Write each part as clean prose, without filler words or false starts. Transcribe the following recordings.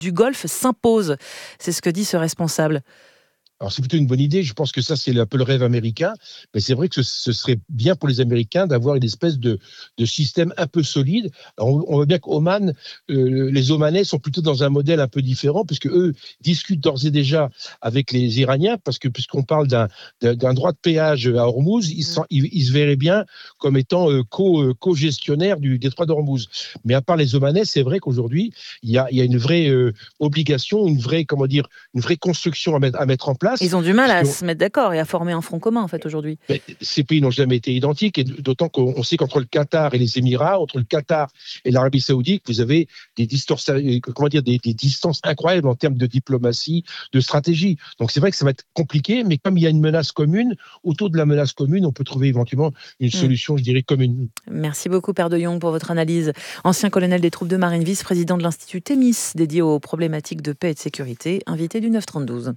du Golfe s'impose. C'est ce que dit ce responsable. Alors, c'est plutôt une bonne idée. Je pense que ça, c'est un peu le rêve américain. Mais c'est vrai que ce serait bien pour les Américains d'avoir une espèce de système un peu solide. Alors, on voit bien qu'Oman, les Omanais sont plutôt dans un modèle un peu différent, puisque eux discutent d'ores et déjà avec les Iraniens, puisqu'on parle d'un droit de péage à Hormuz, ils se verraient bien comme étant co-gestionnaires du détroit d'Hormuz. Mais à part les Omanais, c'est vrai qu'aujourd'hui, il y a une vraie obligation, une vraie construction à mettre en place. Ils ont du mal à se mettre d'accord et à former un front commun, en fait, aujourd'hui. Ces pays n'ont jamais été identiques, et d'autant qu'on sait qu'entre le Qatar et les Émirats, entre le Qatar et l'Arabie Saoudite, vous avez des distances incroyables en termes de diplomatie, de stratégie. Donc c'est vrai que ça va être compliqué, mais comme il y a une menace commune, autour de la menace commune, on peut trouver éventuellement une solution, je dirais, commune. Merci beaucoup, Père de Jong, pour votre analyse. Ancien colonel des troupes de marine, vice-président de l'Institut Thémis, dédié aux problématiques de paix et de sécurité, invité du 9-32.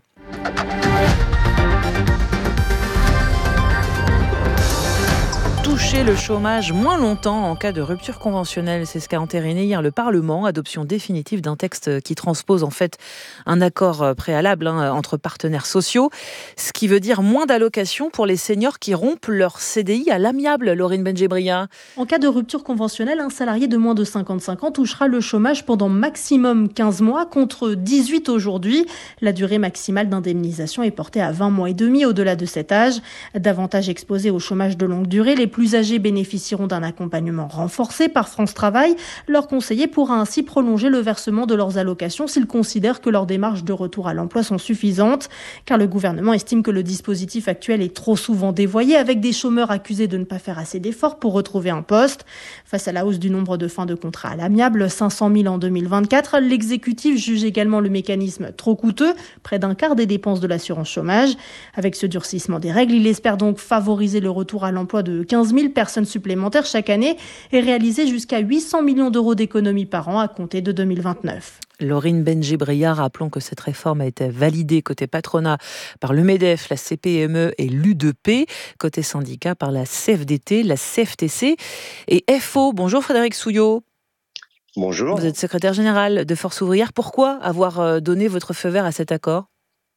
Toucher le chômage moins longtemps en cas de rupture conventionnelle, c'est ce qu'a entériné hier le Parlement, adoption définitive d'un texte qui transpose en fait un accord préalable entre partenaires sociaux, ce qui veut dire moins d'allocations pour les seniors qui rompent leur CDI à l'amiable. Laurine Benjebria. En cas de rupture conventionnelle, un salarié de moins de 55 ans touchera le chômage pendant maximum 15 mois contre 18 aujourd'hui. La durée maximale d'indemnisation est portée à 20 mois et demi au-delà de cet âge. Davantage exposés au chômage de longue durée, les plus âgés bénéficieront d'un accompagnement renforcé par France Travail. Leur conseiller pourra ainsi prolonger le versement de leurs allocations s'ils considèrent que leurs démarches de retour à l'emploi sont suffisantes, car le gouvernement estime que le dispositif actuel est trop souvent dévoyé, avec des chômeurs accusés de ne pas faire assez d'efforts pour retrouver un poste. Face à la hausse du nombre de fins de contrat à l'amiable, 500 000 en 2024, l'exécutif juge également le mécanisme trop coûteux, près d'un quart des dépenses de l'assurance chômage. Avec ce durcissement des règles, il espère donc favoriser le retour à l'emploi de 15 000 personnes supplémentaires chaque année et réaliser jusqu'à 800 millions d'euros d'économies par an à compter de 2029. Laurine Benjebria, rappelons que cette réforme a été validée côté patronat par le MEDEF, la CPME et l'U2P, côté syndicat par la CFDT, la CFTC et FO. Bonjour Frédéric Souillot. Bonjour. Vous êtes secrétaire général de Force ouvrière. Pourquoi avoir donné votre feu vert à cet accord ?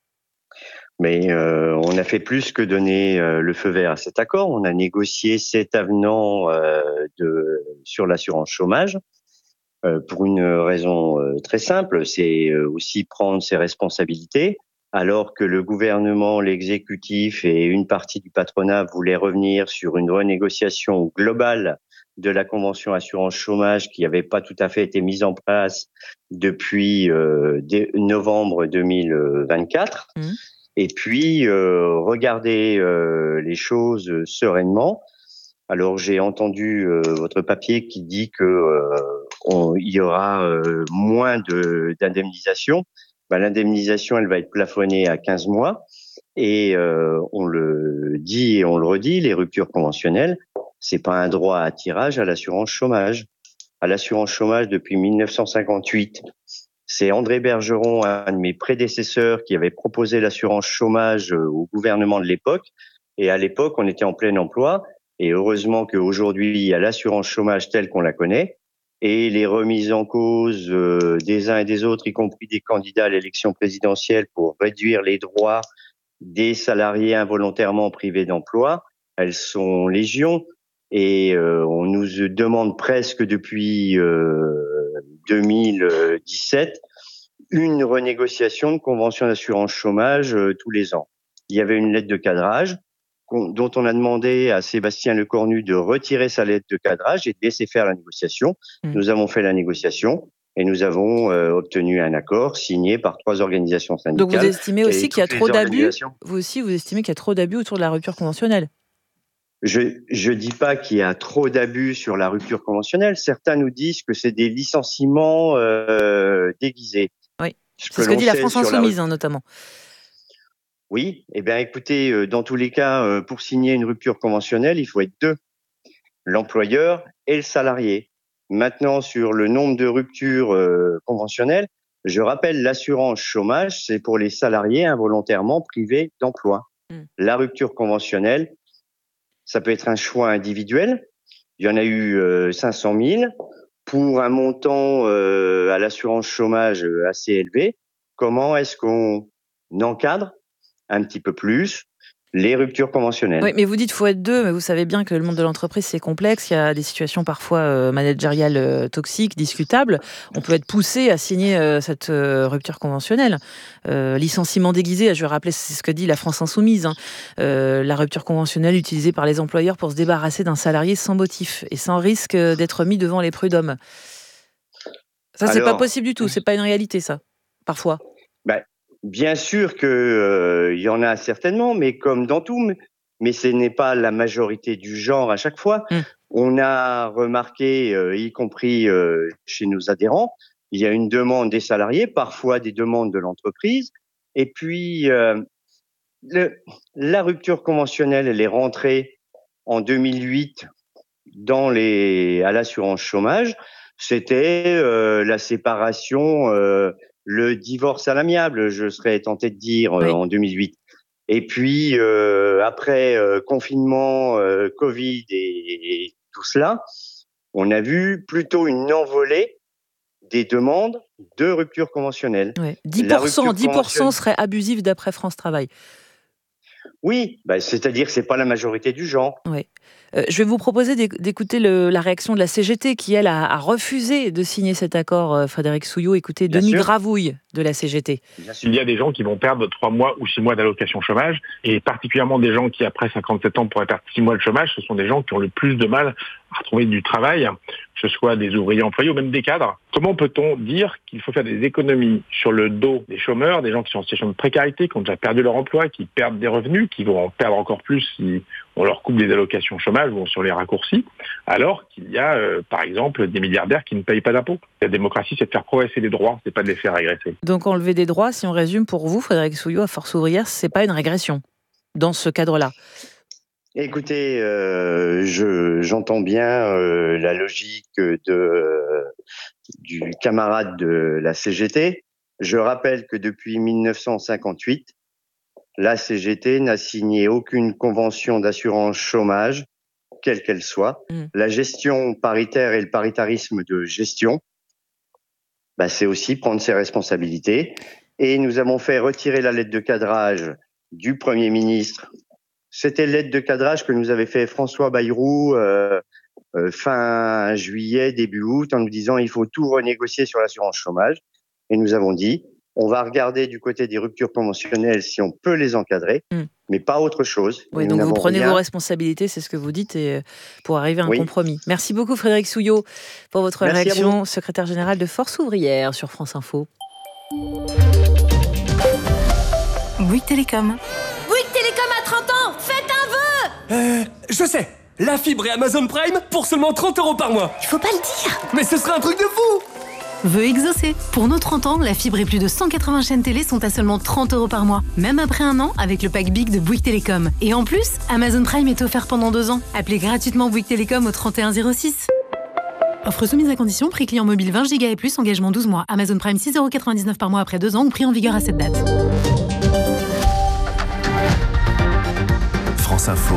Mais on a fait plus que donner le feu vert à cet accord. On a négocié 7 avenants sur l'assurance chômage pour une raison très simple, c'est aussi prendre ses responsabilités. Alors que le gouvernement, l'exécutif et une partie du patronat voulaient revenir sur une renégociation globale de la convention assurance chômage qui n'avait pas tout à fait été mise en place depuis novembre 2024. Et puis, regarder les choses sereinement. Alors, j'ai entendu votre papier qui dit que il y aura moins d'indemnisation. L'indemnisation, elle va être plafonnée à 15 mois. Et on le dit et on le redit, les ruptures conventionnelles, c'est pas un droit à tirage à l'assurance chômage. À l'assurance chômage depuis 1958, c'est André Bergeron, un de mes prédécesseurs, qui avait proposé l'assurance chômage au gouvernement de l'époque. Et à l'époque, on était en plein emploi. Et heureusement qu'aujourd'hui, il y a l'assurance chômage telle qu'on la connaît. Et les remises en cause des uns et des autres, y compris des candidats à l'élection présidentielle pour réduire les droits des salariés involontairement privés d'emploi, elles sont légion. Et on nous demande presque depuis 2017 une renégociation de convention d'assurance chômage tous les ans. Il y avait une lettre de cadrage dont on a demandé à Sébastien Lecornu de retirer sa lettre de cadrage et de laisser faire la négociation. Nous avons fait la négociation et nous avons obtenu un accord signé par 3 organisations syndicales. Donc vous estimez aussi qu'il y a trop d'abus. Vous estimez qu'il y a trop d'abus autour de la rupture conventionnelle. Je dis pas qu'il y a trop d'abus sur la rupture conventionnelle. Certains nous disent que c'est des licenciements déguisés. Oui, c'est ce que dit la France Insoumise, notamment. Oui, écoutez, dans tous les cas, pour signer une rupture conventionnelle, il faut être 2, l'employeur et le salarié. Maintenant, sur le nombre de ruptures conventionnelles, je rappelle, l'assurance chômage, c'est pour les salariés involontairement privés d'emploi. La rupture conventionnelle, ça peut être un choix individuel. Il y en a eu 500 000. pour un montant à l'assurance chômage assez élevé. Comment est-ce qu'on encadre un petit peu plus les ruptures conventionnelles? Oui, mais vous dites qu'il faut être deux, mais vous savez bien que le monde de l'entreprise, c'est complexe. Il y a des situations parfois managériales toxiques, discutables. On peut être poussé à signer cette rupture conventionnelle. Licenciement déguisé, je vais rappeler, c'est ce que dit la France Insoumise. La rupture conventionnelle utilisée par les employeurs pour se débarrasser d'un salarié sans motif et sans risque d'être mis devant les prud'hommes. Ça, c'est pas possible du tout. C'est pas une réalité, ça, parfois. Bien sûr que y en a certainement, mais comme dans tout, mais ce n'est pas la majorité du genre à chaque fois. On a remarqué, y compris chez nos adhérents, il y a une demande des salariés, parfois des demandes de l'entreprise, et puis la rupture conventionnelle, elle est rentrée en 2008 à l'assurance chômage. C'était la séparation. Le divorce à l'amiable, je serais tenté de dire, en 2008. Et puis, après confinement, Covid et tout cela, on a vu plutôt une envolée des demandes de rupture conventionnelle. Ouais. 10% serait abusif d'après France Travail. Oui, c'est-à-dire que ce n'est pas la majorité du genre. Ouais. Je vais vous proposer d'écouter la réaction de la CGT qui, elle, a refusé de signer cet accord, Frédéric Souillot. Écoutez, Denis Gravouille de la CGT. Il y a des gens qui vont perdre 3 mois ou 6 mois d'allocation chômage, et particulièrement des gens qui, après 57 ans, pourraient perdre 6 mois de chômage. Ce sont des gens qui ont le plus de mal à retrouver du travail, que ce soit des ouvriers employés ou même des cadres. Comment peut-on dire qu'il faut faire des économies sur le dos des chômeurs, des gens qui sont en situation de précarité, qui ont déjà perdu leur emploi, qui perdent des revenus, qui vont en perdre encore plus si on leur coupe des allocations chômage ou sur les raccourcis, alors qu'il y a, par exemple, des milliardaires qui ne payent pas d'impôts. La démocratie, c'est de faire progresser les droits, c'est pas de les faire régresser. Donc enlever des droits, si on résume pour vous, Frédéric Souillot, à Force ouvrière, c'est pas une régression dans ce cadre-là? Écoutez, j'entends bien la logique du camarade de la CGT. Je rappelle que depuis 1958, la CGT n'a signé aucune convention d'assurance chômage, quelle qu'elle soit. La gestion paritaire et le paritarisme de gestion, c'est aussi prendre ses responsabilités. Et nous avons fait retirer la lettre de cadrage du Premier ministre. C'était la lettre de cadrage que nous avait fait François Bayrou fin juillet, début août, en nous disant il faut tout renégocier sur l'assurance chômage. Et nous avons dit on va regarder du côté des ruptures conventionnelles si on peut les encadrer, mais pas autre chose. Oui, donc vous prenez vos responsabilités, c'est ce que vous dites, et pour arriver à un compromis. Merci beaucoup Frédéric Souillot pour votre réaction, secrétaire général de Force ouvrière sur France Info. Bouygues Télécom. Bouygues Télécom a 30 ans, faites un vœu. Je sais, la fibre et Amazon Prime pour seulement 30 € par mois. Il faut pas le dire. Mais ce serait un truc de fou. Vœu exaucé. Pour nos 30 ans, la fibre et plus de 180 chaînes télé sont à seulement 30 € par mois. Même après 1 an, avec le pack Big de Bouygues Télécom. Et en plus, Amazon Prime est offert pendant 2 ans. Appelez gratuitement Bouygues Télécom au 3106. Offre soumise à condition, prix client mobile 20 Go et plus, engagement 12 mois. Amazon Prime 6,99 € par mois après 2 ans ou prix en vigueur à cette date. France Info,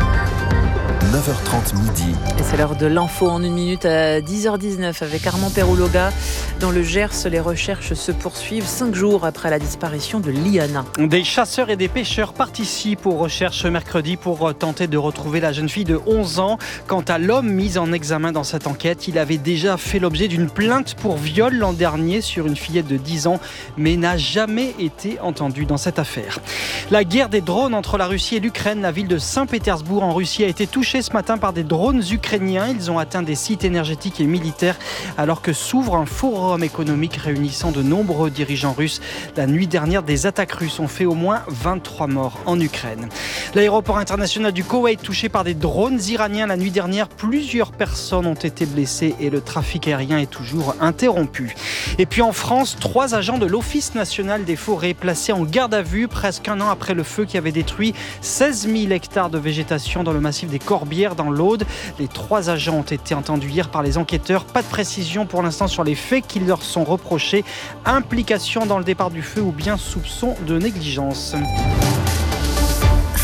9h30 midi. Et c'est l'heure de l'info en 1 minute à 10h19 avec Armand Perouloga. Dans le Gers, les recherches se poursuivent 5 jours après la disparition de Liana. Des chasseurs et des pêcheurs participent aux recherches mercredi pour tenter de retrouver la jeune fille de 11 ans. Quant à l'homme mis en examen dans cette enquête, il avait déjà fait l'objet d'une plainte pour viol l'an dernier sur une fillette de 10 ans, mais n'a jamais été entendu dans cette affaire. La guerre des drones entre la Russie et l'Ukraine, la ville de Saint-Pétersbourg en Russie a été touchée ce matin par des drones ukrainiens. Ils ont atteint des sites énergétiques et militaires alors que s'ouvre un forum économique réunissant de nombreux dirigeants russes. La nuit dernière, des attaques russes ont fait au moins 23 morts en Ukraine. L'aéroport international du Koweït touché par des drones iraniens la nuit dernière. Plusieurs personnes ont été blessées et le trafic aérien est toujours interrompu. Et puis en France, 3 agents de l'Office national des forêts placés en garde à vue presque 1 an après le feu qui avait détruit 16 000 hectares de végétation dans le massif des Corbières dans l'Aude. Les 3 agents ont été entendus hier par les enquêteurs. Pas de précision pour l'instant sur les faits qui leur sont reprochés. Implication dans le départ du feu ou bien soupçon de négligence.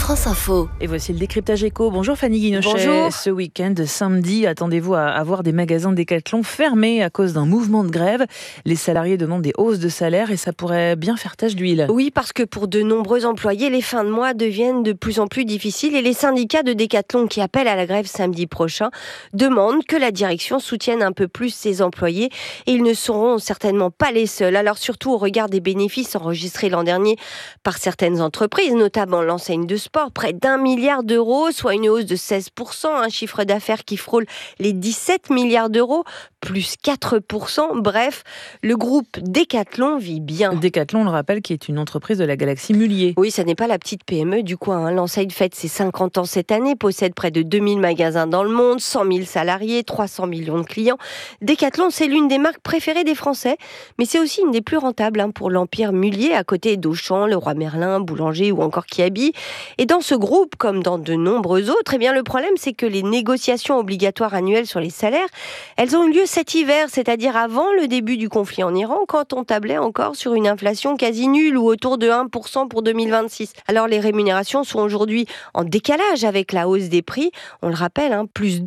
France Info. Et voici le décryptage éco. Bonjour Fanny Guinochet. Bonjour. Ce week-end, samedi, attendez-vous à voir des magasins Decathlon fermés à cause d'un mouvement de grève. Les salariés demandent des hausses de salaire et ça pourrait bien faire tache d'huile. Oui, parce que pour de nombreux employés, les fins de mois deviennent de plus en plus difficiles et les syndicats de Decathlon qui appellent à la grève samedi prochain demandent que la direction soutienne un peu plus ses employés et ils ne seront certainement pas les seuls. Alors surtout au regard des bénéfices enregistrés l'an dernier par certaines entreprises, notamment l'enseigne de sport, près d'1 milliard d'euros, soit une hausse de 16%, un chiffre d'affaires qui frôle les 17 milliards d'euros, plus 4%. Bref, le groupe Decathlon vit bien. Decathlon, on le rappelle, qui est une entreprise de la galaxie Mullier. Oui, ça n'est pas la petite PME du coin. L'enseigne fête ses 50 ans cette année, possède près de 2000 magasins dans le monde, 100 000 salariés, 300 millions de clients. Decathlon, c'est l'une des marques préférées des Français, mais c'est aussi une des plus rentables pour l'empire Mullier, à côté d'Auchan, Leroy Merlin, Boulanger ou encore Kiabi. Et dans ce groupe, comme dans de nombreux autres, eh bien, le problème, c'est que les négociations obligatoires annuelles sur les salaires, elles ont eu lieu cet hiver, c'est-à-dire avant le début du conflit en Iran, quand on tablait encore sur une inflation quasi nulle ou autour de 1% pour 2026. Alors les rémunérations sont aujourd'hui en décalage avec la hausse des prix. On le rappelle, plus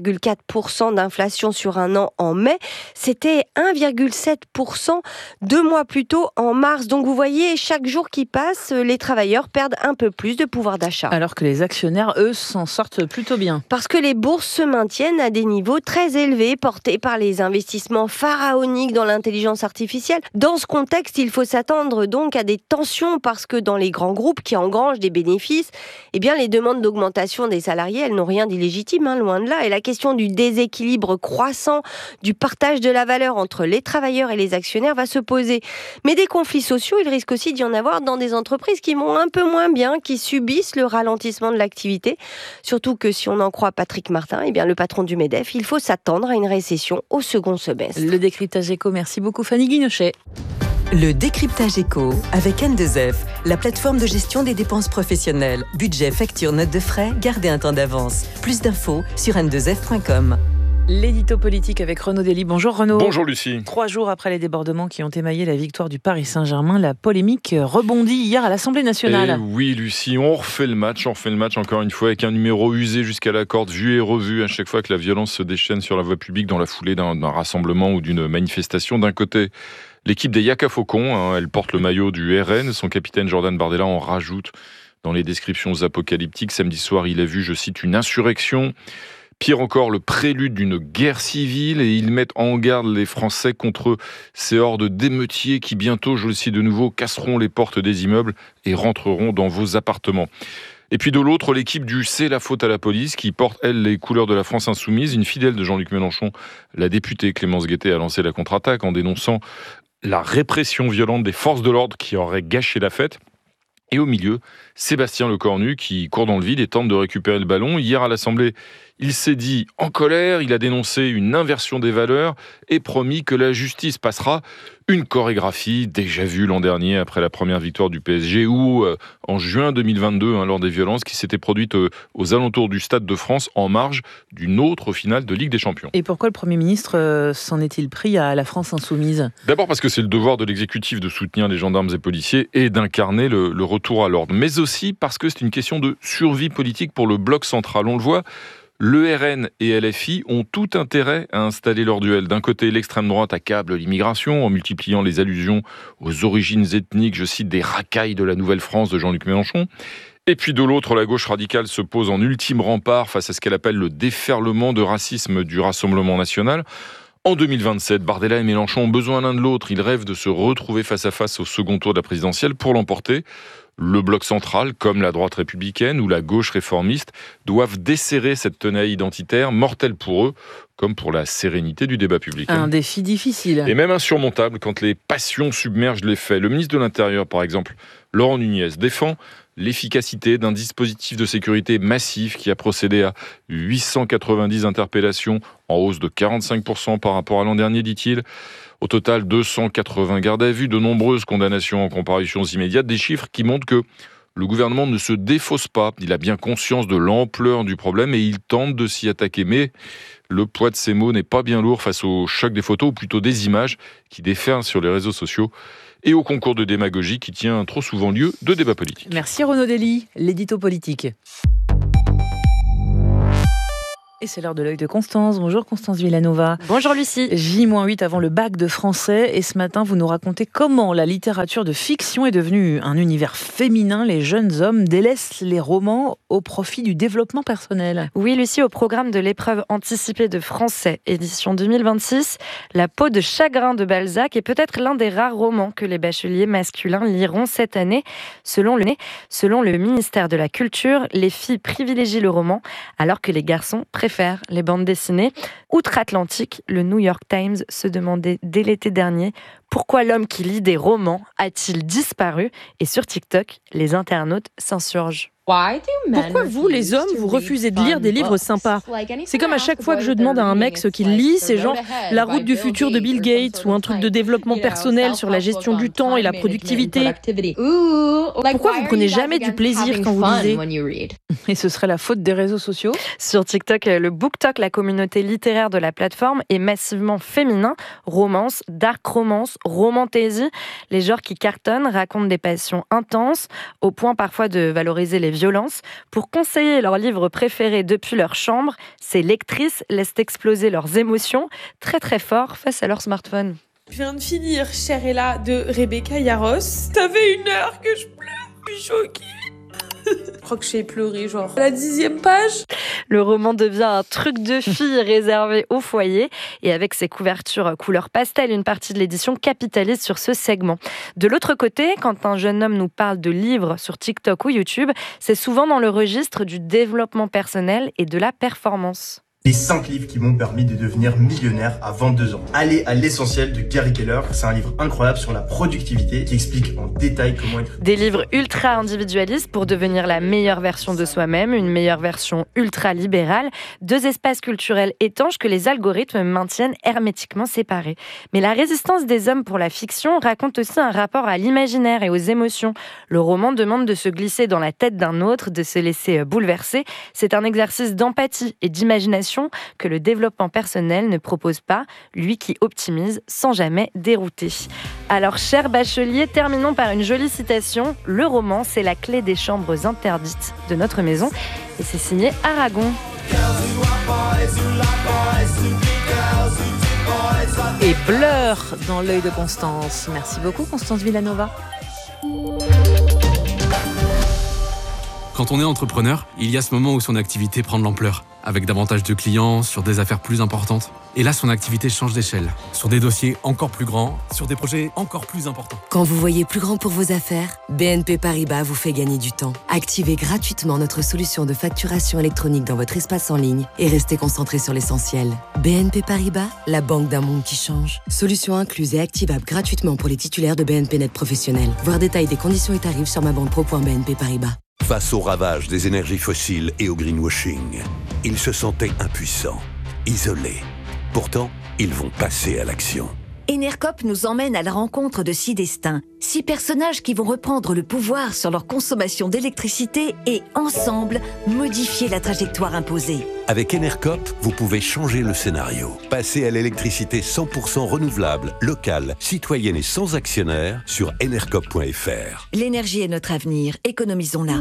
2,4% d'inflation sur un an en mai. C'était 1,7% 2 mois plus tôt en mars. Donc vous voyez, chaque jour qui passe, les travailleurs perdent un peu plus de pouvoir d'achat. Alors que les actionnaires, eux, s'en sortent plutôt bien. Parce que les bourses se maintiennent à des niveaux très élevés, portés par les investissements pharaoniques dans l'intelligence artificielle. Dans ce contexte, il faut s'attendre donc à des tensions parce que dans les grands groupes qui engrangent des bénéfices, eh bien les demandes d'augmentation des salariés, elles n'ont rien d'illégitime, loin de là. Et la question du déséquilibre croissant, du partage de la valeur entre les travailleurs et les actionnaires va se poser. Mais des conflits sociaux, il risque aussi d'y en avoir dans des entreprises qui vont un peu moins bien, qui subissent le ralentissement de l'activité. Surtout que si on en croit Patrick Martin, eh bien le patron du MEDEF, il faut s'attendre à une récession au second semestre. Le décryptage éco, merci beaucoup Fanny Guinochet. Le décryptage éco avec N2F, la plateforme de gestion des dépenses professionnelles. Budget, facture, notes de frais, gardez un temps d'avance. Plus d'infos sur n2f.com. L'édito politique avec Renaud Dely. Bonjour Renaud. Bonjour Lucie. 3 jours après les débordements qui ont émaillé la victoire du Paris Saint-Germain, la polémique rebondit hier à l'Assemblée nationale. Et oui Lucie, on refait le match encore une fois avec un numéro usé jusqu'à la corde, vu et revu à chaque fois que la violence se déchaîne sur la voie publique dans la foulée d'un rassemblement ou d'une manifestation. D'un côté, l'équipe des Yaka Faucons, elle porte le maillot du RN, son capitaine Jordan Bardella en rajoute dans les descriptions apocalyptiques. Samedi soir, il a vu, je cite, une insurrection. Pire encore, le prélude d'une guerre civile, et ils mettent en garde les Français contre ces hordes d'émeutiers qui bientôt, je le cite de nouveau, casseront les portes des immeubles et rentreront dans vos appartements. Et puis de l'autre, l'équipe du C'est la faute à la police qui porte, elle, les couleurs de la France insoumise. Une fidèle de Jean-Luc Mélenchon, la députée Clémence Guettet, a lancé la contre-attaque en dénonçant la répression violente des forces de l'ordre qui aurait gâché la fête. Et au milieu, Sébastien Lecornu qui court dans le vide et tente de récupérer le ballon. Hier à l'Assemblée, il s'est dit en colère, il a dénoncé une inversion des valeurs et promis que la justice passera. Une chorégraphie déjà vue l'an dernier après la première victoire du PSG ou en juin 2022 lors des violences qui s'étaient produites aux alentours du Stade de France en marge d'une autre finale de Ligue des Champions. Et pourquoi le Premier ministre s'en est-il pris à la France insoumise ? D'abord parce que c'est le devoir de l'exécutif de soutenir les gendarmes et policiers et d'incarner le retour à l'ordre. Mais aussi parce que c'est une question de survie politique pour le bloc central. On le voit, le RN et LFI ont tout intérêt à installer leur duel. D'un côté, l'extrême droite accable l'immigration en multipliant les allusions aux origines ethniques, je cite, des racailles de la Nouvelle-France de Jean-Luc Mélenchon. Et puis de l'autre, la gauche radicale se pose en ultime rempart face à ce qu'elle appelle le déferlement de racisme du Rassemblement national. En 2027, Bardella et Mélenchon ont besoin l'un de l'autre. Ils rêvent de se retrouver face à face au second tour de la présidentielle pour l'emporter. Le bloc central, comme la droite républicaine ou la gauche réformiste, doivent desserrer cette tenaille identitaire, mortelle pour eux, comme pour la sérénité du débat public. Un défi difficile. Et même insurmontable quand les passions submergent les faits. Le ministre de l'Intérieur, par exemple, Laurent Nunez, défend l'efficacité d'un dispositif de sécurité massif qui a procédé à 890 interpellations, en hausse de 45% par rapport à l'an dernier, dit-il. Au total, 280 gardes à vue, de nombreuses condamnations en comparutions immédiates, des chiffres qui montrent que le gouvernement ne se défausse pas. Il a bien conscience de l'ampleur du problème et il tente de s'y attaquer. Mais le poids de ces mots n'est pas bien lourd face au choc des photos, ou plutôt des images qui déferlent sur les réseaux sociaux et au concours de démagogie qui tient trop souvent lieu de débats politiques. Merci Renaud Dely, l'édito politique. Et c'est l'heure de l'œil de Constance. Bonjour Constance Villanova. Bonjour Lucie. J-8 avant le bac de français. Et ce matin, vous nous racontez comment la littérature de fiction est devenue un univers féminin. Les jeunes hommes délaissent les romans au profit du développement personnel. Oui Lucie, au programme de l'épreuve anticipée de français, édition 2026, La peau de chagrin de Balzac est peut-être l'un des rares romans que les bacheliers masculins liront cette année. Selon le ministère de la Culture, les filles privilégient le roman alors que les garçons préfèrent les bandes dessinées. Outre-Atlantique, le New York Times se demandait dès l'été dernier pourquoi l'homme qui lit des romans a-t-il disparu, et sur TikTok, les internautes s'insurgent. Pourquoi vous, les hommes, vous refusez de lire des livres sympas ? C'est comme à chaque fois que je demande à un mec ce qu'il lit, c'est genre La route du futur de Bill Gates ou un truc de développement personnel sur la gestion du temps et la productivité. Pourquoi vous prenez jamais du plaisir quand vous lisez ? Et ce serait la faute des réseaux sociaux ? Sur TikTok, le BookTok, la communauté littéraire de la plateforme, est massivement féminin. Romance, dark romance, romantasy, les genres qui cartonnent racontent des passions intenses, au point parfois de valoriser les violences. Pour conseiller leurs livres préférés depuis leur chambre, ces lectrices laissent exploser leurs émotions très très fort face à leur smartphone. Je viens de finir Cherella de Rebecca Yarros. Ça fait 1 heure que je pleure, je suis choquée. Je crois que j'ai pleuré, genre à la 10e page. Le roman devient un truc de fille réservé au foyer. Et avec ses couvertures couleur pastel, une partie de l'édition capitalise sur ce segment. De l'autre côté, quand un jeune homme nous parle de livres sur TikTok ou YouTube, c'est souvent dans le registre du développement personnel et de la performance. Les 5 livres qui m'ont permis de devenir millionnaire à 22 ans. Allez à l'essentiel de Gary Keller. C'est un livre incroyable sur la productivité qui explique en détail comment être... Des livres ultra individualistes pour devenir la meilleure version de soi-même, une meilleure version ultra libérale. 2 espaces culturels étanches que les algorithmes maintiennent hermétiquement séparés. Mais la résistance des hommes pour la fiction raconte aussi un rapport à l'imaginaire et aux émotions. Le roman demande de se glisser dans la tête d'un autre, de se laisser bouleverser. C'est un exercice d'empathie et d'imagination que le développement personnel ne propose pas, lui qui optimise sans jamais dérouter. Alors, chers bacheliers, terminons par une jolie citation. Le roman, c'est la clé des chambres interdites de notre maison. Et c'est signé Aragon. Et Blur dans l'œil de Constance. Merci beaucoup, Constance Villanova. Quand on est entrepreneur, il y a ce moment où son activité prend de l'ampleur, avec davantage de clients, sur des affaires plus importantes. Et là, son activité change d'échelle, sur des dossiers encore plus grands, sur des projets encore plus importants. Quand vous voyez plus grand pour vos affaires, BNP Paribas vous fait gagner du temps. Activez gratuitement notre solution de facturation électronique dans votre espace en ligne et restez concentré sur l'essentiel. BNP Paribas, la banque d'un monde qui change. Solution incluse et activable gratuitement pour les titulaires de BNP Net Professionnel. Voir détail des conditions et tarifs sur mabanpro.bnp Paribas. Face au ravage des énergies fossiles et au greenwashing, ils se sentaient impuissants, isolés. Pourtant, ils vont passer à l'action. Enercop nous emmène à la rencontre de 6 destins. 6 personnages qui vont reprendre le pouvoir sur leur consommation d'électricité et, ensemble, modifier la trajectoire imposée. Avec Enercop, vous pouvez changer le scénario. Passer à l'électricité 100% renouvelable, locale, citoyenne et sans actionnaire sur enercop.fr. L'énergie est notre avenir, économisons-la.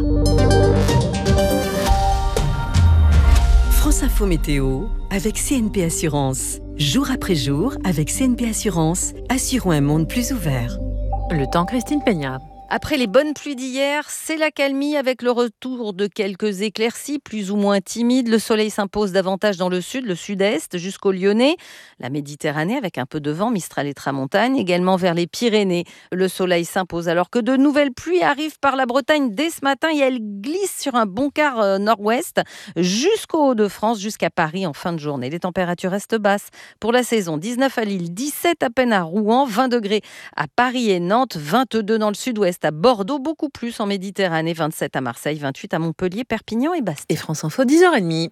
France Info Météo avec CNP Assurance. Jour après jour, avec CNP Assurance, assurons un monde plus ouvert. Le temps, Christine Peña. Après les bonnes pluies d'hier, c'est l'accalmie avec le retour de quelques éclaircies plus ou moins timides. Le soleil s'impose davantage dans le sud, le sud-est, jusqu'au Lyonnais. La Méditerranée avec un peu de vent, Mistral et Tramontane, également vers les Pyrénées. Le soleil s'impose alors que de nouvelles pluies arrivent par la Bretagne dès ce matin et elles glissent sur un bon quart nord-ouest jusqu'au Hauts-de-France, jusqu'à Paris en fin de journée. Les températures restent basses pour la saison. 19 à Lille, 17 à peine à Rouen, 20 degrés à Paris et Nantes, 22 dans le sud-ouest à Bordeaux, beaucoup plus en Méditerranée, 27 à Marseille, 28 à Montpellier, Perpignan et Bastia. Et France Info, 10h30.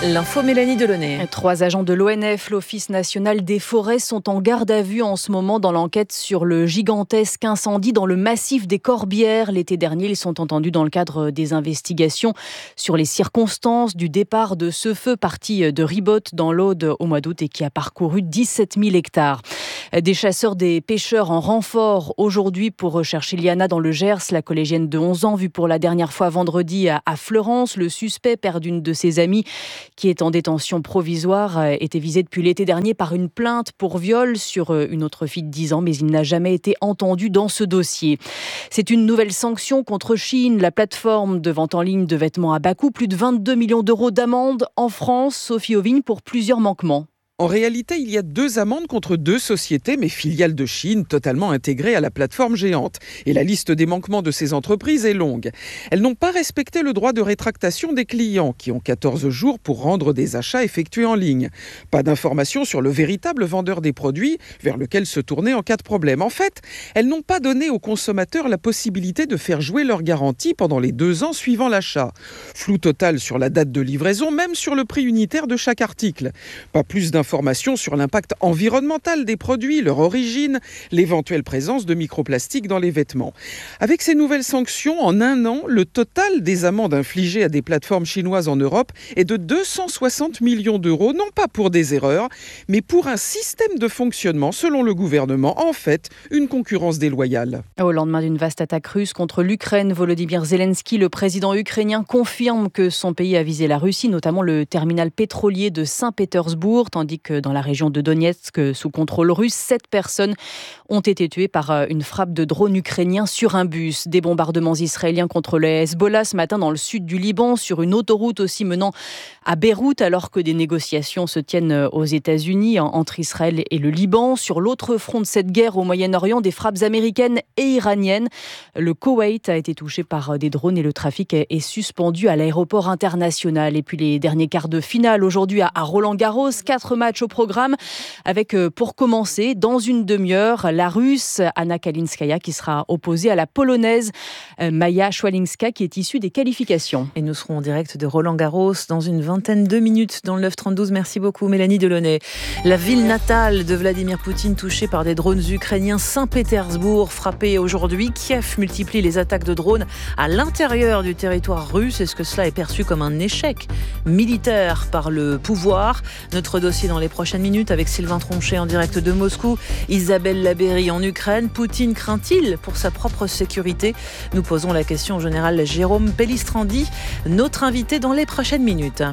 L'info Mélanie Delaunay. 3 agents de l'ONF, l'Office national des forêts, sont en garde à vue en ce moment dans l'enquête sur le gigantesque incendie dans le massif des Corbières. L'été dernier, ils sont entendus dans le cadre des investigations sur les circonstances du départ de ce feu parti de Ribotte dans l'Aude au mois d'août et qui a parcouru 17 000 hectares. Des chasseurs, des pêcheurs en renfort aujourd'hui pour rechercher Liana dans le Gers, la collégienne de 11 ans vue pour la dernière fois vendredi à Fleurance. Le suspect, père d'une de ses amies, qui est en détention provisoire, était visé depuis l'été dernier par une plainte pour viol sur une autre fille de 10 ans, mais il n'a jamais été entendu dans ce dossier. C'est une nouvelle sanction contre Shein, la plateforme de vente en ligne de vêtements à bas coût. Plus de 22 millions d'euros d'amende en France, Sophie Auvigne, pour plusieurs manquements. En réalité, il y a 2 amendes contre 2 sociétés, mais filiales de Shein, totalement intégrées à la plateforme géante. Et la liste des manquements de ces entreprises est longue. Elles n'ont pas respecté le droit de rétractation des clients, qui ont 14 jours pour rendre des achats effectués en ligne. Pas d'informations sur le véritable vendeur des produits, vers lequel se tourner en cas de problème. En fait, elles n'ont pas donné aux consommateurs la possibilité de faire jouer leur garantie pendant les 2 ans suivant l'achat. Flou total sur la date de livraison, même sur le prix unitaire de chaque article. Pas plus d'informations sur l'impact environnemental des produits, leur origine, l'éventuelle présence de microplastiques dans les vêtements. Avec ces nouvelles sanctions, en 1 an, le total des amendes infligées à des plateformes chinoises en Europe est de 260 millions d'euros, non pas pour des erreurs, mais pour un système de fonctionnement, selon le gouvernement, en fait, une concurrence déloyale. Au lendemain d'une vaste attaque russe contre l'Ukraine, Volodymyr Zelensky, le président ukrainien, confirme que son pays a visé la Russie, notamment le terminal pétrolier de Saint-Pétersbourg, tandis que dans la région de Donetsk, sous contrôle russe, 7 personnes ont été tuées par une frappe de drone ukrainien sur un bus. Des bombardements israéliens contre le Hezbollah ce matin dans le sud du Liban, sur une autoroute aussi menant à Beyrouth, alors que des négociations se tiennent aux États-Unis entre Israël et le Liban. Sur l'autre front de cette guerre au Moyen-Orient, des frappes américaines et iraniennes. Le Koweït a été touché par des drones et le trafic est suspendu à l'aéroport international. Et puis les derniers quarts de finale aujourd'hui à Roland-Garros, 4 matchs au programme avec, pour commencer, dans une demi-heure, la Russe Anna Kalinskaya qui sera opposée à la Polonaise Maja Szwalinska qui est issue des qualifications. Et nous serons en direct de Roland-Garros dans une vingtaine de minutes dans le 9-32. Merci beaucoup Mélanie Delaunay. La ville natale de Vladimir Poutine touchée par des drones ukrainiens, Saint-Pétersbourg frappé aujourd'hui. Kiev multiplie les attaques de drones à l'intérieur du territoire russe. Est-ce que cela est perçu comme un échec militaire par le pouvoir? Notre dossier dans les prochaines minutes avec Sylvain Tronchet en direct de Moscou. Isabelle Labéry en Ukraine. Poutine craint-il pour sa propre sécurité? Nous posons la question au général Jérôme Pellistrandi, notre invité dans les prochaines minutes.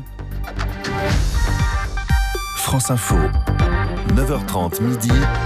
France Info, 9h30 midi.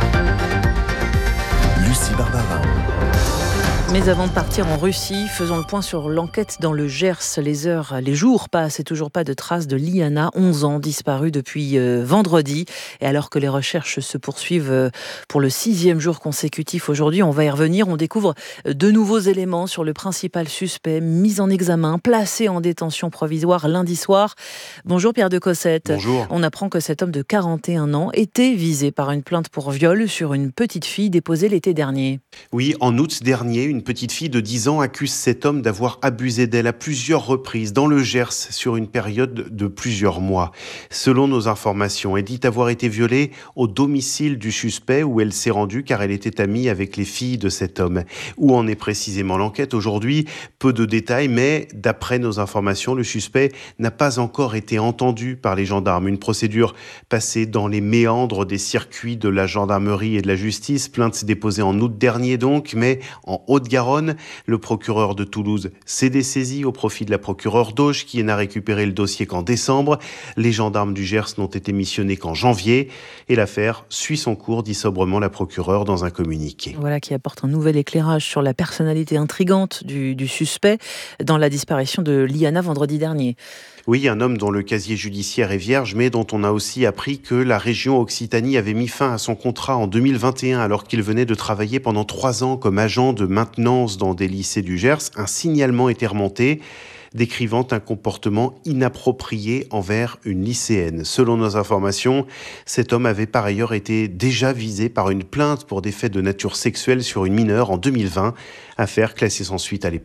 Lucie Barbarin. Mais avant de partir en Russie, faisons le point sur l'enquête dans le Gers. Les jours passent et toujours pas de traces de Liana, 11 ans, disparue depuis vendredi. Et alors que les recherches se poursuivent pour le 6e jour consécutif aujourd'hui, on va y revenir. On découvre de nouveaux éléments sur le principal suspect, mis en examen, placé en détention provisoire lundi soir. Bonjour Pierre de Cossette. Bonjour. On apprend que cet homme de 41 ans était visé par une plainte pour viol sur une petite fille déposée l'été dernier. Oui, en août dernier, une petite fille de 10 ans accuse cet homme d'avoir abusé d'elle à plusieurs reprises dans le Gers sur une période de plusieurs mois. Selon nos informations, elle dit avoir été violée au domicile du suspect où elle s'est rendue car elle était amie avec les filles de cet homme. Où en est précisément l'enquête aujourd'hui? Peu de détails, mais d'après nos informations, le suspect n'a pas encore été entendu par les gendarmes. Une procédure passée dans les méandres des circuits de la gendarmerie et de la justice. Plainte déposée en août dernier donc, mais en Haute-Garonne, le procureur de Toulouse s'est dessaisi au profit de la procureure d'Auch qui n'a récupéré le dossier qu'en décembre. Les gendarmes du Gers n'ont été missionnés qu'en janvier et l'affaire suit son cours, dit sobrement la procureure dans un communiqué. Voilà qui apporte un nouvel éclairage sur la personnalité intrigante du suspect dans la disparition de Liana vendredi dernier. Oui, un homme dont le casier judiciaire est vierge, mais dont on a aussi appris que la région Occitanie avait mis fin à son contrat en 2021 alors qu'il venait de travailler pendant 3 ans comme agent de maintenance dans des lycées du Gers. Un signalement était remonté, décrivant un comportement inapproprié envers une lycéenne. Selon nos informations, cet homme avait par ailleurs été déjà visé par une plainte pour des faits de nature sexuelle sur une mineure en 2020, affaire classée sans suite à l'époque.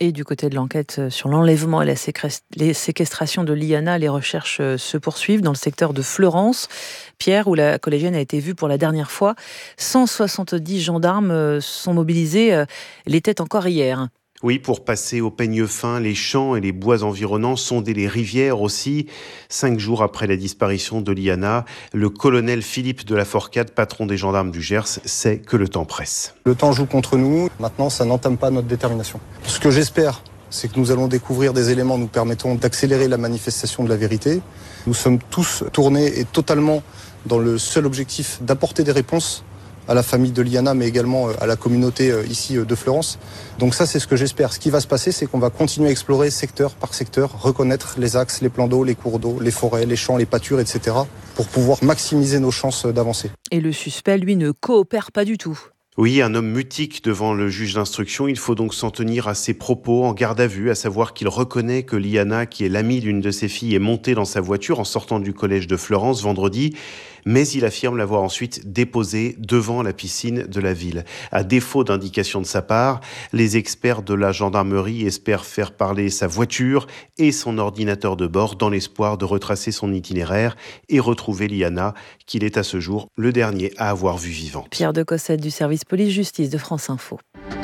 Et du côté de l'enquête sur l'enlèvement et les séquestrations de Liana, les recherches se poursuivent dans le secteur de Fleurance, Pierre, où la collégienne a été vue pour la dernière fois. 170 gendarmes sont mobilisés, l'étaient encore hier. Oui, pour passer au peigne fin, les champs et les bois environnants, sonder les rivières aussi. 5 jours après la disparition de Liana, le colonel Philippe de la Forcade, patron des gendarmes du Gers, sait que le temps presse. Le temps joue contre nous. Maintenant, ça n'entame pas notre détermination. Ce que j'espère, c'est que nous allons découvrir des éléments nous permettant d'accélérer la manifestation de la vérité. Nous sommes tous tournés et totalement dans le seul objectif d'apporter des réponses à la famille de Liana, mais également à la communauté ici de Fleurance. Donc ça, c'est ce que j'espère. Ce qui va se passer, c'est qu'on va continuer à explorer secteur par secteur, reconnaître les axes, les plans d'eau, les cours d'eau, les forêts, les champs, les pâtures, etc., pour pouvoir maximiser nos chances d'avancer. Et le suspect, lui, ne coopère pas du tout. Oui, un homme mutique devant le juge d'instruction. Il faut donc s'en tenir à ses propos en garde à vue, à savoir qu'il reconnaît que Liana, qui est l'amie d'une de ses filles, est montée dans sa voiture en sortant du collège de Fleurance vendredi, mais il affirme l'avoir ensuite déposée devant la piscine de la ville. À défaut d'indication de sa part, les experts de la gendarmerie espèrent faire parler sa voiture et son ordinateur de bord dans l'espoir de retracer son itinéraire et retrouver Liana, qu'il est à ce jour le dernier à avoir vue vivante. Pierre de Cossette du service police-justice de France Info.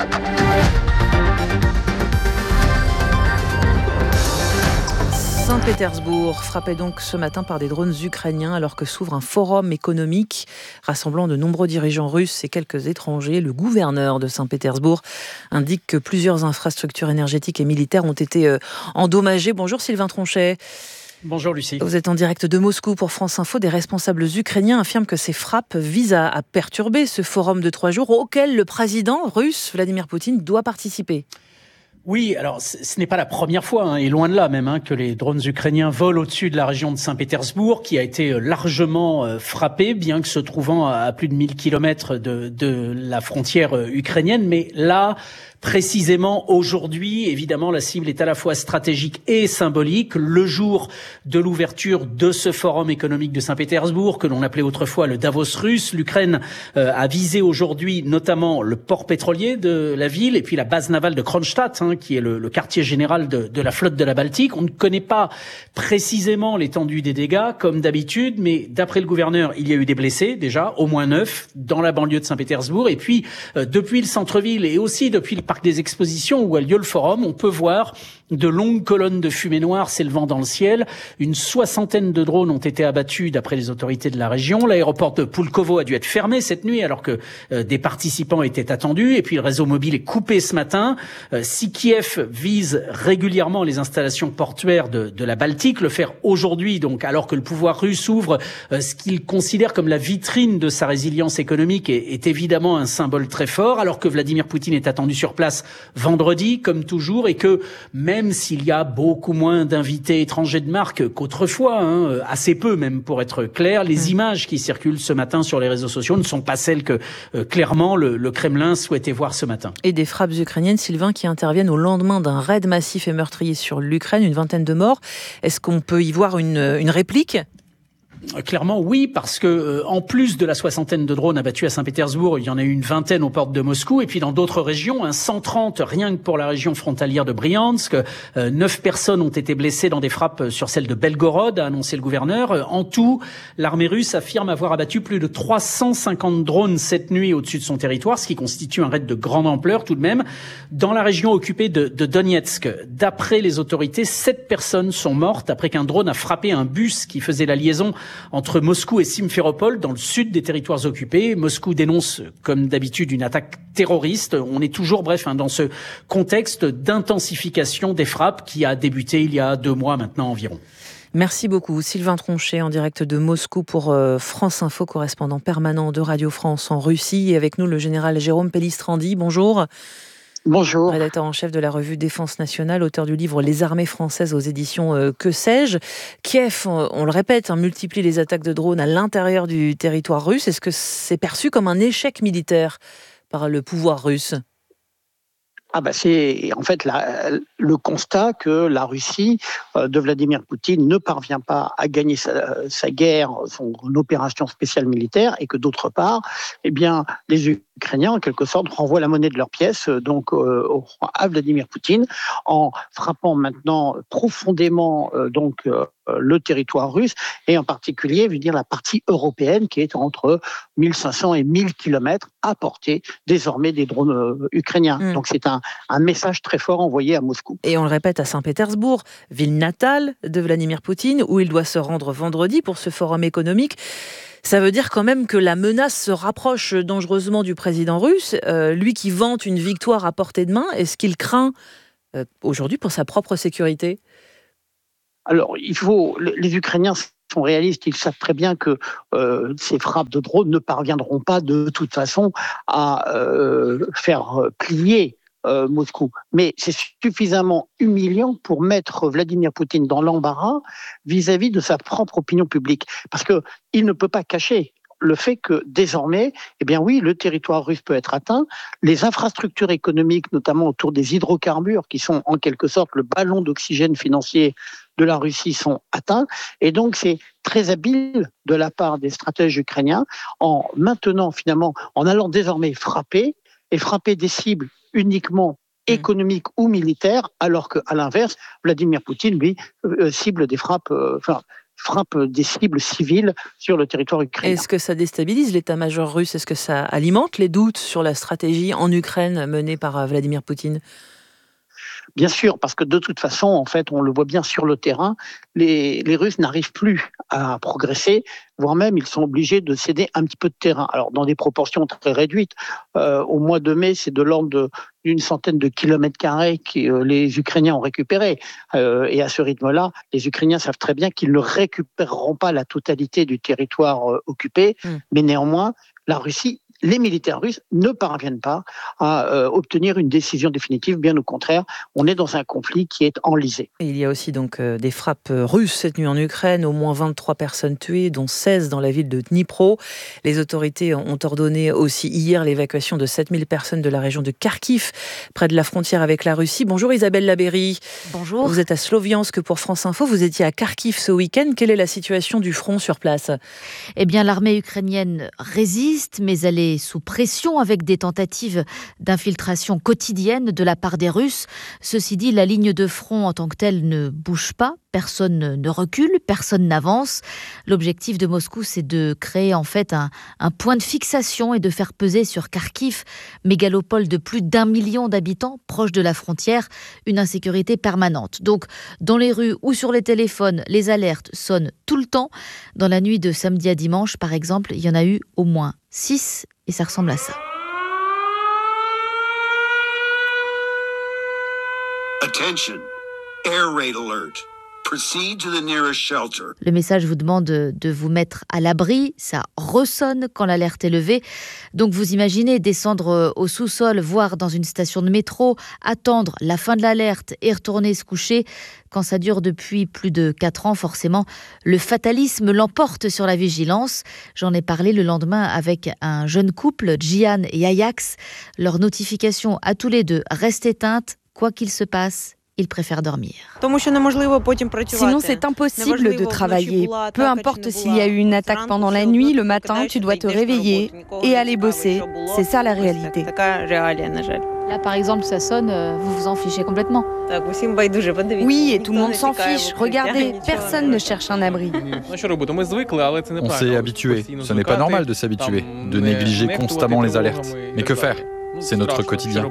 Saint-Pétersbourg, frappé donc ce matin par des drones ukrainiens alors que s'ouvre un forum économique rassemblant de nombreux dirigeants russes et quelques étrangers. Le gouverneur de Saint-Pétersbourg indique que plusieurs infrastructures énergétiques et militaires ont été endommagées. Bonjour Sylvain Tronchet. Bonjour Lucie. Vous êtes en direct de Moscou pour France Info. Des responsables ukrainiens affirment que ces frappes visent à perturber ce forum de 3 jours auquel le président russe Vladimir Poutine doit participer. Oui, alors ce n'est pas la première fois, et loin de là même, que les drones ukrainiens volent au-dessus de la région de Saint-Pétersbourg, qui a été largement frappée, bien que se trouvant à plus de 1000 kilomètres de la frontière ukrainienne. Mais là, précisément aujourd'hui, évidemment, la cible est à la fois stratégique et symbolique. Le jour de l'ouverture de ce forum économique de Saint-Pétersbourg, que l'on appelait autrefois le Davos russe, l'Ukraine a visé aujourd'hui notamment le port pétrolier de la ville et puis la base navale de Kronstadt, qui est le quartier général de la flotte de la Baltique. On ne connaît pas précisément l'étendue des dégâts, comme d'habitude, mais d'après le gouverneur, il y a eu des blessés, déjà, au moins 9, dans la banlieue de Saint-Pétersbourg. Et puis, depuis le centre-ville et aussi depuis le parc des expositions où a lieu le forum, on peut voir de longues colonnes de fumée noire s'élevant dans le ciel. Une 60aine de drones ont été abattus d'après les autorités de la région. L'aéroport de Pulkovo a dû être fermé cette nuit alors que des participants étaient attendus. Et puis le réseau mobile est coupé ce matin. Si Kiev vise régulièrement les installations portuaires de la Baltique, le faire aujourd'hui, donc alors que le pouvoir russe ouvre ce qu'il considère comme la vitrine de sa résilience économique, est évidemment un symbole très fort, alors que Vladimir Poutine est attendu sur place vendredi, comme toujours, et que même s'il y a beaucoup moins d'invités étrangers de marque qu'autrefois, assez peu même pour être clair, les images qui circulent ce matin sur les réseaux sociaux ne sont pas celles que clairement le Kremlin souhaitait voir ce matin. Et des frappes ukrainiennes, Sylvain, qui interviennent au lendemain d'un raid massif et meurtrier sur l'Ukraine, une 20aine de morts. Est-ce qu'on peut y voir une réplique ? Clairement, oui, parce que en plus de la 60aine de drones abattus à Saint-Pétersbourg, il y en a eu une 20aine aux portes de Moscou, et puis dans d'autres régions, 130 rien que pour la région frontalière de Briansk. 9 personnes ont été blessées dans des frappes sur celle de Belgorod, a annoncé le gouverneur. En tout, l'armée russe affirme avoir abattu plus de 350 drones cette nuit au-dessus de son territoire, ce qui constitue un raid de grande ampleur tout de même. Dans la région occupée de Donetsk, d'après les autorités, 7 personnes sont mortes après qu'un drone a frappé un bus qui faisait la liaison entre Moscou et Simferopol, dans le sud des territoires occupés. Moscou dénonce, comme d'habitude, une attaque terroriste. On est toujours, dans ce contexte d'intensification des frappes qui a débuté il y a 2 mois maintenant environ. Merci beaucoup. Sylvain Tronchet, en direct de Moscou pour France Info, correspondant permanent de Radio France en Russie. Et avec nous, le général Jérôme Pellistrandi. Bonjour. Bonjour. Rédacteur en chef de la revue Défense nationale, auteur du livre Les armées françaises aux éditions Que sais-je. Kiev, on le répète, multiplie les attaques de drones à l'intérieur du territoire russe. Est-ce que c'est perçu comme un échec militaire par le pouvoir russe ? C'est en fait le constat que la Russie de Vladimir Poutine ne parvient pas à gagner sa guerre, son opération spéciale militaire, et que d'autre part, les Ukrainiens, en quelque sorte, renvoient la monnaie de leur pièce à Vladimir Poutine, en frappant maintenant profondément le territoire russe, et en particulier la partie européenne qui est entre 1500 et 1000 km à portée désormais des drones ukrainiens. Donc c'est un message très fort envoyé à Moscou. Et on le répète, à Saint-Pétersbourg, ville natale de Vladimir Poutine, où il doit se rendre vendredi pour ce forum économique. Ça veut dire quand même que la menace se rapproche dangereusement du président russe, lui qui vante une victoire à portée de main. Est-ce qu'il craint aujourd'hui pour sa propre sécurité ? Alors, les Ukrainiens sont réalistes, ils savent très bien que ces frappes de drones ne parviendront pas de toute façon à faire plier Moscou. Mais c'est suffisamment humiliant pour mettre Vladimir Poutine dans l'embarras vis-à-vis de sa propre opinion publique. Parce qu'il ne peut pas cacher le fait que désormais, le territoire russe peut être atteint. Les infrastructures économiques, notamment autour des hydrocarbures, qui sont en quelque sorte le ballon d'oxygène financier de la Russie, sont atteints. Et donc, c'est très habile de la part des stratèges ukrainiens en allant désormais frapper des cibles uniquement économiques ou militaires, alors qu'à l'inverse, Vladimir Poutine, lui, cible des frappe des cibles civiles sur le territoire ukrainien. Est-ce que ça déstabilise l'état-major russe ? Est-ce que ça alimente les doutes sur la stratégie en Ukraine menée par Vladimir Poutine ? Bien sûr, parce que de toute façon, en fait, on le voit bien sur le terrain, les Russes n'arrivent plus à progresser, voire même ils sont obligés de céder un petit peu de terrain. Alors, dans des proportions très réduites. Au mois de mai, c'est de l'ordre d'une centaine de kilomètres carrés que les Ukrainiens ont récupérés. Et à ce rythme-là, les Ukrainiens savent très bien qu'ils ne récupéreront pas la totalité du territoire occupé, mais néanmoins, les militaires russes ne parviennent pas à obtenir une décision définitive. Bien au contraire, on est dans un conflit qui est enlisé. Il y a aussi donc des frappes russes cette nuit en Ukraine, au moins 23 personnes tuées, dont 16 dans la ville de Dnipro. Les autorités ont ordonné aussi hier l'évacuation de 7000 personnes de la région de Kharkiv, près de la frontière avec la Russie. Bonjour Isabelle Labéry. Bonjour. Vous êtes à Sloviansk pour France Info. Vous étiez à Kharkiv ce week-end. Quelle est la situation du front sur place ? L'armée ukrainienne résiste, mais elle est sous pression avec des tentatives d'infiltration quotidienne de la part des Russes. Ceci dit, la ligne de front en tant que telle ne bouge pas. Personne ne recule, personne n'avance. L'objectif de Moscou, c'est de créer en fait un point de fixation et de faire peser sur Kharkiv, mégalopole de plus d'1 million d'habitants, proche de la frontière, une insécurité permanente. Donc, dans les rues ou sur les téléphones, les alertes sonnent tout le temps. Dans la nuit de samedi à dimanche, par exemple, il y en a eu au moins 6 et ça ressemble à ça. Attention, air raid alert. Proceed to the nearest shelter. Le message vous demande de vous mettre à l'abri. Ça ressonne quand l'alerte est levée. Donc vous imaginez descendre au sous-sol, voire dans une station de métro, attendre la fin de l'alerte et retourner se coucher. Quand ça dure depuis plus de 4 ans, forcément, le fatalisme l'emporte sur la vigilance. J'en ai parlé le lendemain avec un jeune couple, Gian et Ajax. Leur notification à tous les deux reste éteinte. Quoi qu'il se passe, ils préfèrent dormir. Sinon, c'est impossible de travailler. Peu importe s'il y a eu une attaque pendant la nuit, le matin, tu dois te réveiller et aller bosser. C'est ça la réalité. Là, par exemple, ça sonne, vous vous en fichez complètement. Oui, et tout le monde s'en fiche. Regardez, personne ne cherche un abri. On s'est habitué. Ce n'est pas normal de s'habituer, de négliger constamment les alertes. Mais que faire ? C'est notre quotidien.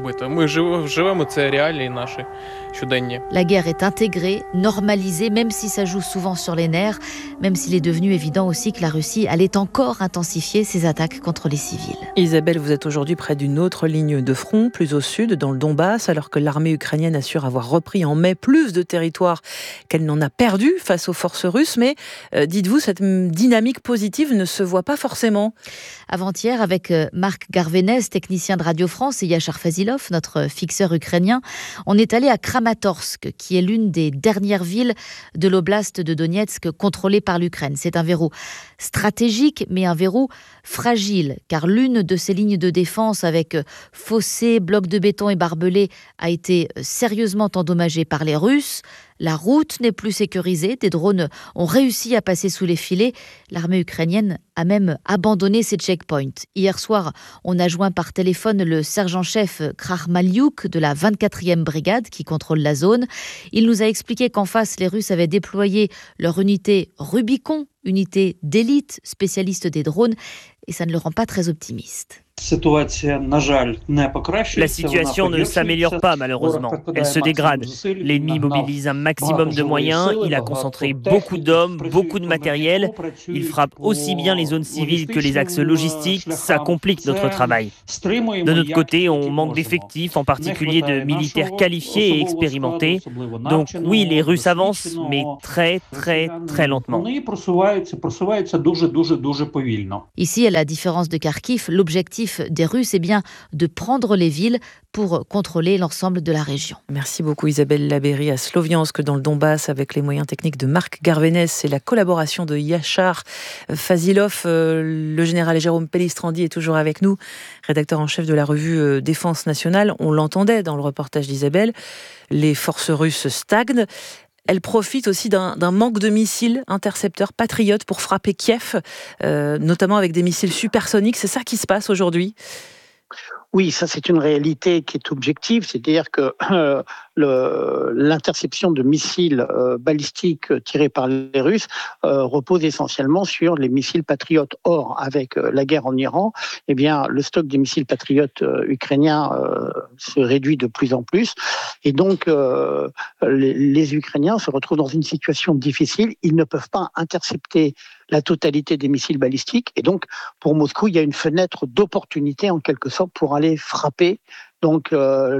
La guerre est intégrée, normalisée, même si ça joue souvent sur les nerfs, même s'il est devenu évident aussi que la Russie allait encore intensifier ses attaques contre les civils. Isabelle, vous êtes aujourd'hui près d'une autre ligne de front, plus au sud, dans le Donbass, alors que l'armée ukrainienne assure avoir repris en mai plus de territoires qu'elle n'en a perdu face aux forces russes. Mais dites-vous, cette dynamique positive ne se voit pas forcément. Avant-hier, avec Marc Garvenès, technicien de Radio Radio France et Yachar Fazilov, notre fixeur ukrainien. On est allé à Kramatorsk, qui est l'une des dernières villes de l'oblast de Donetsk contrôlée par l'Ukraine. C'est un verrou stratégique, mais un verrou fragile, car l'une de ces lignes de défense avec fossés, blocs de béton et barbelés a été sérieusement endommagée par les Russes. La route n'est plus sécurisée, des drones ont réussi à passer sous les filets. L'armée ukrainienne a même abandonné ses checkpoints. Hier soir, on a joint par téléphone le sergent-chef Krahmaliuk de la 24e brigade qui contrôle la zone. Il nous a expliqué qu'en face, les Russes avaient déployé leur unité Rubicon, unité d'élite spécialiste des drones, et ça ne le rend pas très optimiste. La situation ne s'améliore pas malheureusement, elle se dégrade. L'ennemi mobilise un maximum de moyens, il a concentré beaucoup d'hommes, beaucoup de matériel, il frappe aussi bien les zones civiles que les axes logistiques, ça complique notre travail. De notre côté, on manque d'effectifs, en particulier de militaires qualifiés et expérimentés. Donc oui, les Russes avancent, mais très lentement. Ici, à la différence de Kharkiv, l'objectif des Russes est bien de prendre les villes pour contrôler l'ensemble de la région. Merci beaucoup Isabelle Labéry à Sloviansk dans le Donbass avec les moyens techniques de Marc Garvenès et la collaboration de Yachar Fazilov. Le général Jérôme Pellistrandi est toujours avec nous, rédacteur en chef de la revue Défense nationale. On l'entendait dans le reportage d'Isabelle, les forces russes stagnent. Elle profite aussi d'un manque de missiles intercepteurs patriotes pour frapper Kiev, notamment avec des missiles supersoniques. C'est ça qui se passe aujourd'hui ? Oui, ça c'est une réalité qui est objective, c'est-à-dire que l'interception de missiles balistiques tirés par les Russes repose essentiellement sur les missiles patriotes. Or, avec la guerre en Iran, eh bien, le stock des missiles patriotes ukrainiens se réduit de plus en plus, et donc les Ukrainiens se retrouvent dans une situation difficile. Ils ne peuvent pas intercepter la totalité des missiles balistiques, et donc pour Moscou, il y a une fenêtre d'opportunité en quelque sorte pour aller frapper donc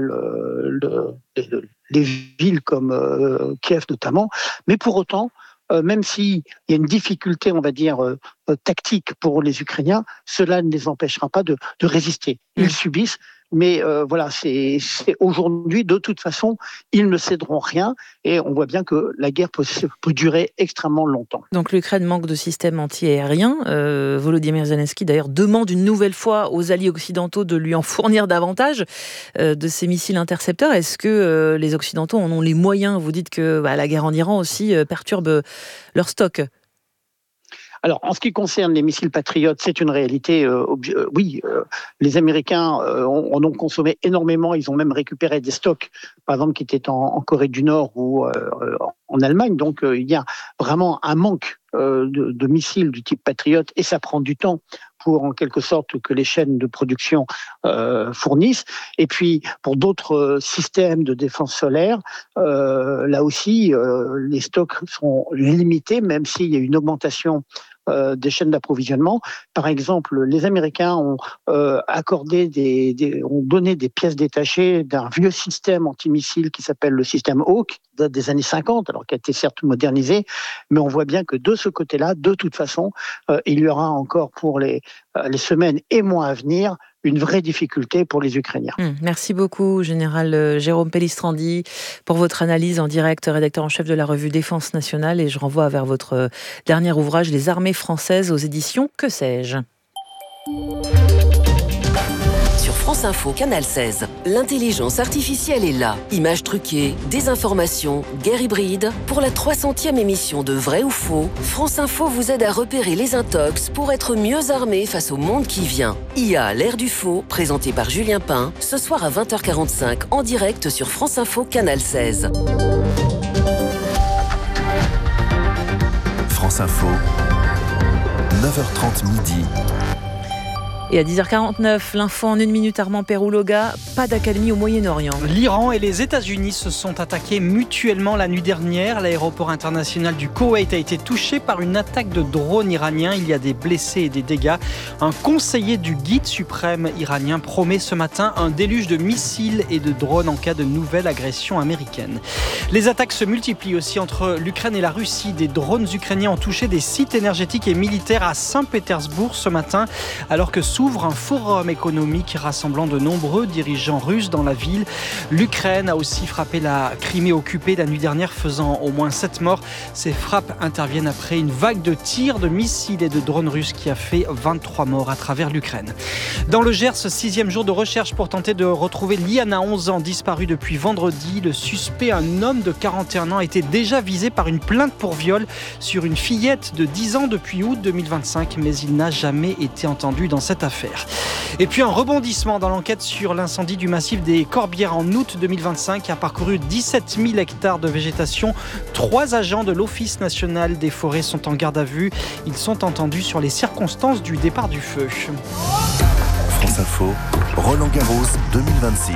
les villes comme Kiev notamment. Mais pour autant, même s'il y a une difficulté, on va dire, tactique pour les Ukrainiens, cela ne les empêchera pas de résister. Ils subissent, mais voilà, c'est aujourd'hui, de toute façon, ils ne céderont rien, et on voit bien que la guerre peut durer extrêmement longtemps. Donc l'Ukraine manque de systèmes anti-aériens. Volodymyr Zelensky, d'ailleurs, demande une nouvelle fois aux alliés occidentaux de lui en fournir davantage de ces missiles intercepteurs. Est-ce que les Occidentaux en ont les moyens ? Vous dites que la guerre en Iran aussi perturbe leur stock. Alors, en ce qui concerne les missiles patriotes, c'est une réalité. Oui, les Américains en ont consommé énormément. Ils ont même récupéré des stocks, par exemple, qui étaient en Corée du Nord ou en Allemagne. Donc, il y a vraiment un manque de missiles du type patriote, et ça prend du temps pour, en quelque sorte, que les chaînes de production fournissent. Et puis, pour d'autres systèmes de défense solaire, là aussi, les stocks sont limités, même s'il y a une augmentation des chaînes d'approvisionnement. Par exemple, les Américains ont ont donné des pièces détachées d'un vieux système antimissile qui s'appelle le système Hawk, qui date des années 50, alors qui a été certes modernisé, mais on voit bien que de ce côté-là, de toute façon, il y aura encore pour les semaines et mois à venir une vraie difficulté pour les Ukrainiens. Merci beaucoup, Général Jérôme Pellistrandi, pour votre analyse en direct, rédacteur en chef de la revue Défense nationale, et je renvoie vers votre dernier ouvrage, Les armées françaises, aux éditions Que sais-je ? Sur France Info, Canal 16, l'intelligence artificielle est là. Images truquées, désinformation, guerre hybride. Pour la 300e émission de Vrai ou Faux, France Info vous aide à repérer les intox pour être mieux armé face au monde qui vient. IA, l'ère du faux, présenté par Julien Pain, ce soir à 20h45 en direct sur France Info, Canal 16. France Info, 9h30 midi. Et à 10h49, l'info en 1 minute, Armand Perouloga, pas d'accalmie au Moyen-Orient. L'Iran et les États-Unis se sont attaqués mutuellement la nuit dernière. L'aéroport international du Koweït a été touché par une attaque de drone iranien. Il y a des blessés et des dégâts. Un conseiller du guide suprême iranien promet ce matin un déluge de missiles et de drones en cas de nouvelle agression américaine. Les attaques se multiplient aussi entre l'Ukraine et la Russie. Des drones ukrainiens ont touché des sites énergétiques et militaires à Saint-Pétersbourg ce matin, alors que s'ouvre un forum économique rassemblant de nombreux dirigeants russes dans la ville. L'Ukraine a aussi frappé la Crimée occupée la nuit dernière, faisant au moins 7 morts. Ces frappes interviennent après une vague de tirs de missiles et de drones russes qui a fait 23 morts à travers l'Ukraine. Dans le Gers, 6e jour de recherche pour tenter de retrouver Liana, 11 ans, disparue depuis vendredi. Le suspect, un homme de 41 ans, était déjà visé par une plainte pour viol sur une fillette de 10 ans depuis août 2025, mais il n'a jamais été entendu dans cette affaire. Et puis un rebondissement dans l'enquête sur l'incendie du massif des Corbières en août 2025 qui a parcouru 17 000 hectares de végétation. 3 agents de l'Office national des forêts sont en garde à vue. Ils sont entendus sur les circonstances du départ du feu. France Info, Roland-Garros 2026.